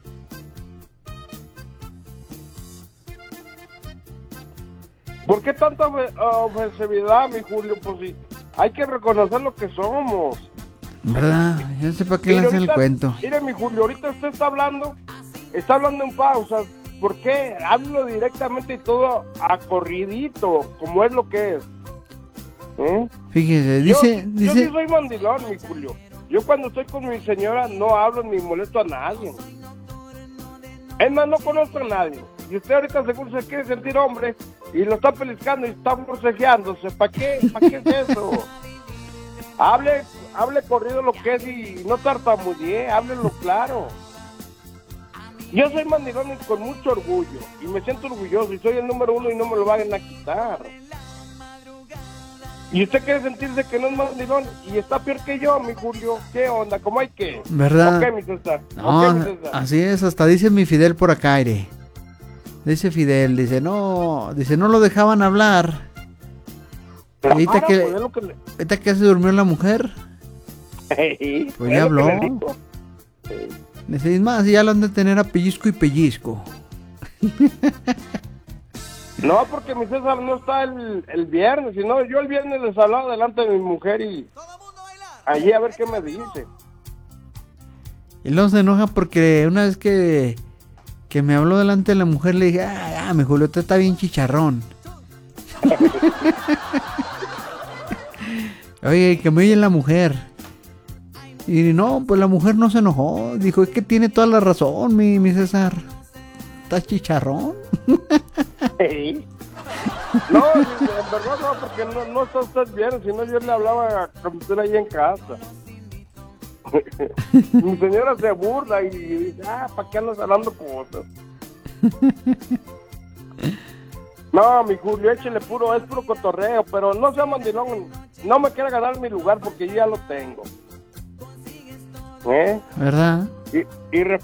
[SPEAKER 1] ¿Por qué tanta ofensividad, mi Julio? Pues sí, hay que reconocer lo que somos.
[SPEAKER 2] ¿Verdad? Yo sé para qué le hacen el cuento.
[SPEAKER 1] Mire, mi Julio, ahorita usted está hablando, está hablando en pausas. ¿Por qué? Hablo directamente y todo a corridito, como es lo que es. ¿Eh?
[SPEAKER 2] Fíjese, dice...
[SPEAKER 1] Yo,
[SPEAKER 2] dice...
[SPEAKER 1] yo sí soy mandilón, mi Julio. Yo cuando estoy con mi señora no hablo ni molesto a nadie. Es más, no conozco a nadie. Y usted ahorita seguro se quiere sentir hombre y lo está pellizcando y está forcejeándose. ¿Para qué? ¿Para qué es eso? Hable, hable corrido lo que es y no tartamudee, háblelo claro. Yo soy mandilón y con mucho orgullo y me siento orgulloso y soy el número uno y no me lo van a quitar. Y usted quiere sentirse que no es mandilón y está peor que yo, mi Julio. ¿Qué onda? ¿Cómo hay que?
[SPEAKER 2] ¿Verdad?
[SPEAKER 1] Ok, mi César.
[SPEAKER 2] No,
[SPEAKER 1] okay, mi César.
[SPEAKER 2] Así es, hasta dice mi Fidel por acá, aire. Dice Fidel, dice, no, dice, no lo dejaban hablar.
[SPEAKER 1] Pero
[SPEAKER 2] ahorita
[SPEAKER 1] para,
[SPEAKER 2] que,
[SPEAKER 1] pues, lo que le...
[SPEAKER 2] ahorita que se durmió la mujer.
[SPEAKER 1] Hey,
[SPEAKER 2] pues ya habló.
[SPEAKER 1] Sí.
[SPEAKER 2] Dice, más, ya lo han de tener a pellizco y pellizco.
[SPEAKER 1] No, porque mi César no está el, el viernes, sino yo el viernes les hablaba delante de mi mujer y allí a ver qué me dice.
[SPEAKER 2] Y luego se enoja porque una vez que, que me habló delante de la mujer le dije, ah, ah mi Julio, usted está bien chicharrón. Oye, que me oye la mujer. Y no, pues la mujer no se enojó. Dijo, es que tiene toda la razón, mi, mi César. ¿Estás chicharrón?
[SPEAKER 1] Sí. No, en verdad no, porque no, no está usted bien, sino yo le hablaba cuando estuviera ahí en casa. Mi señora se burla y dice, ah, ¿para qué andas hablando cosas? No, mi Julio, échele puro, es puro cotorreo, pero no sea mandilón, no me quiera ganar mi lugar porque yo ya lo tengo. ¿Eh?
[SPEAKER 2] ¿Verdad?
[SPEAKER 1] Y, y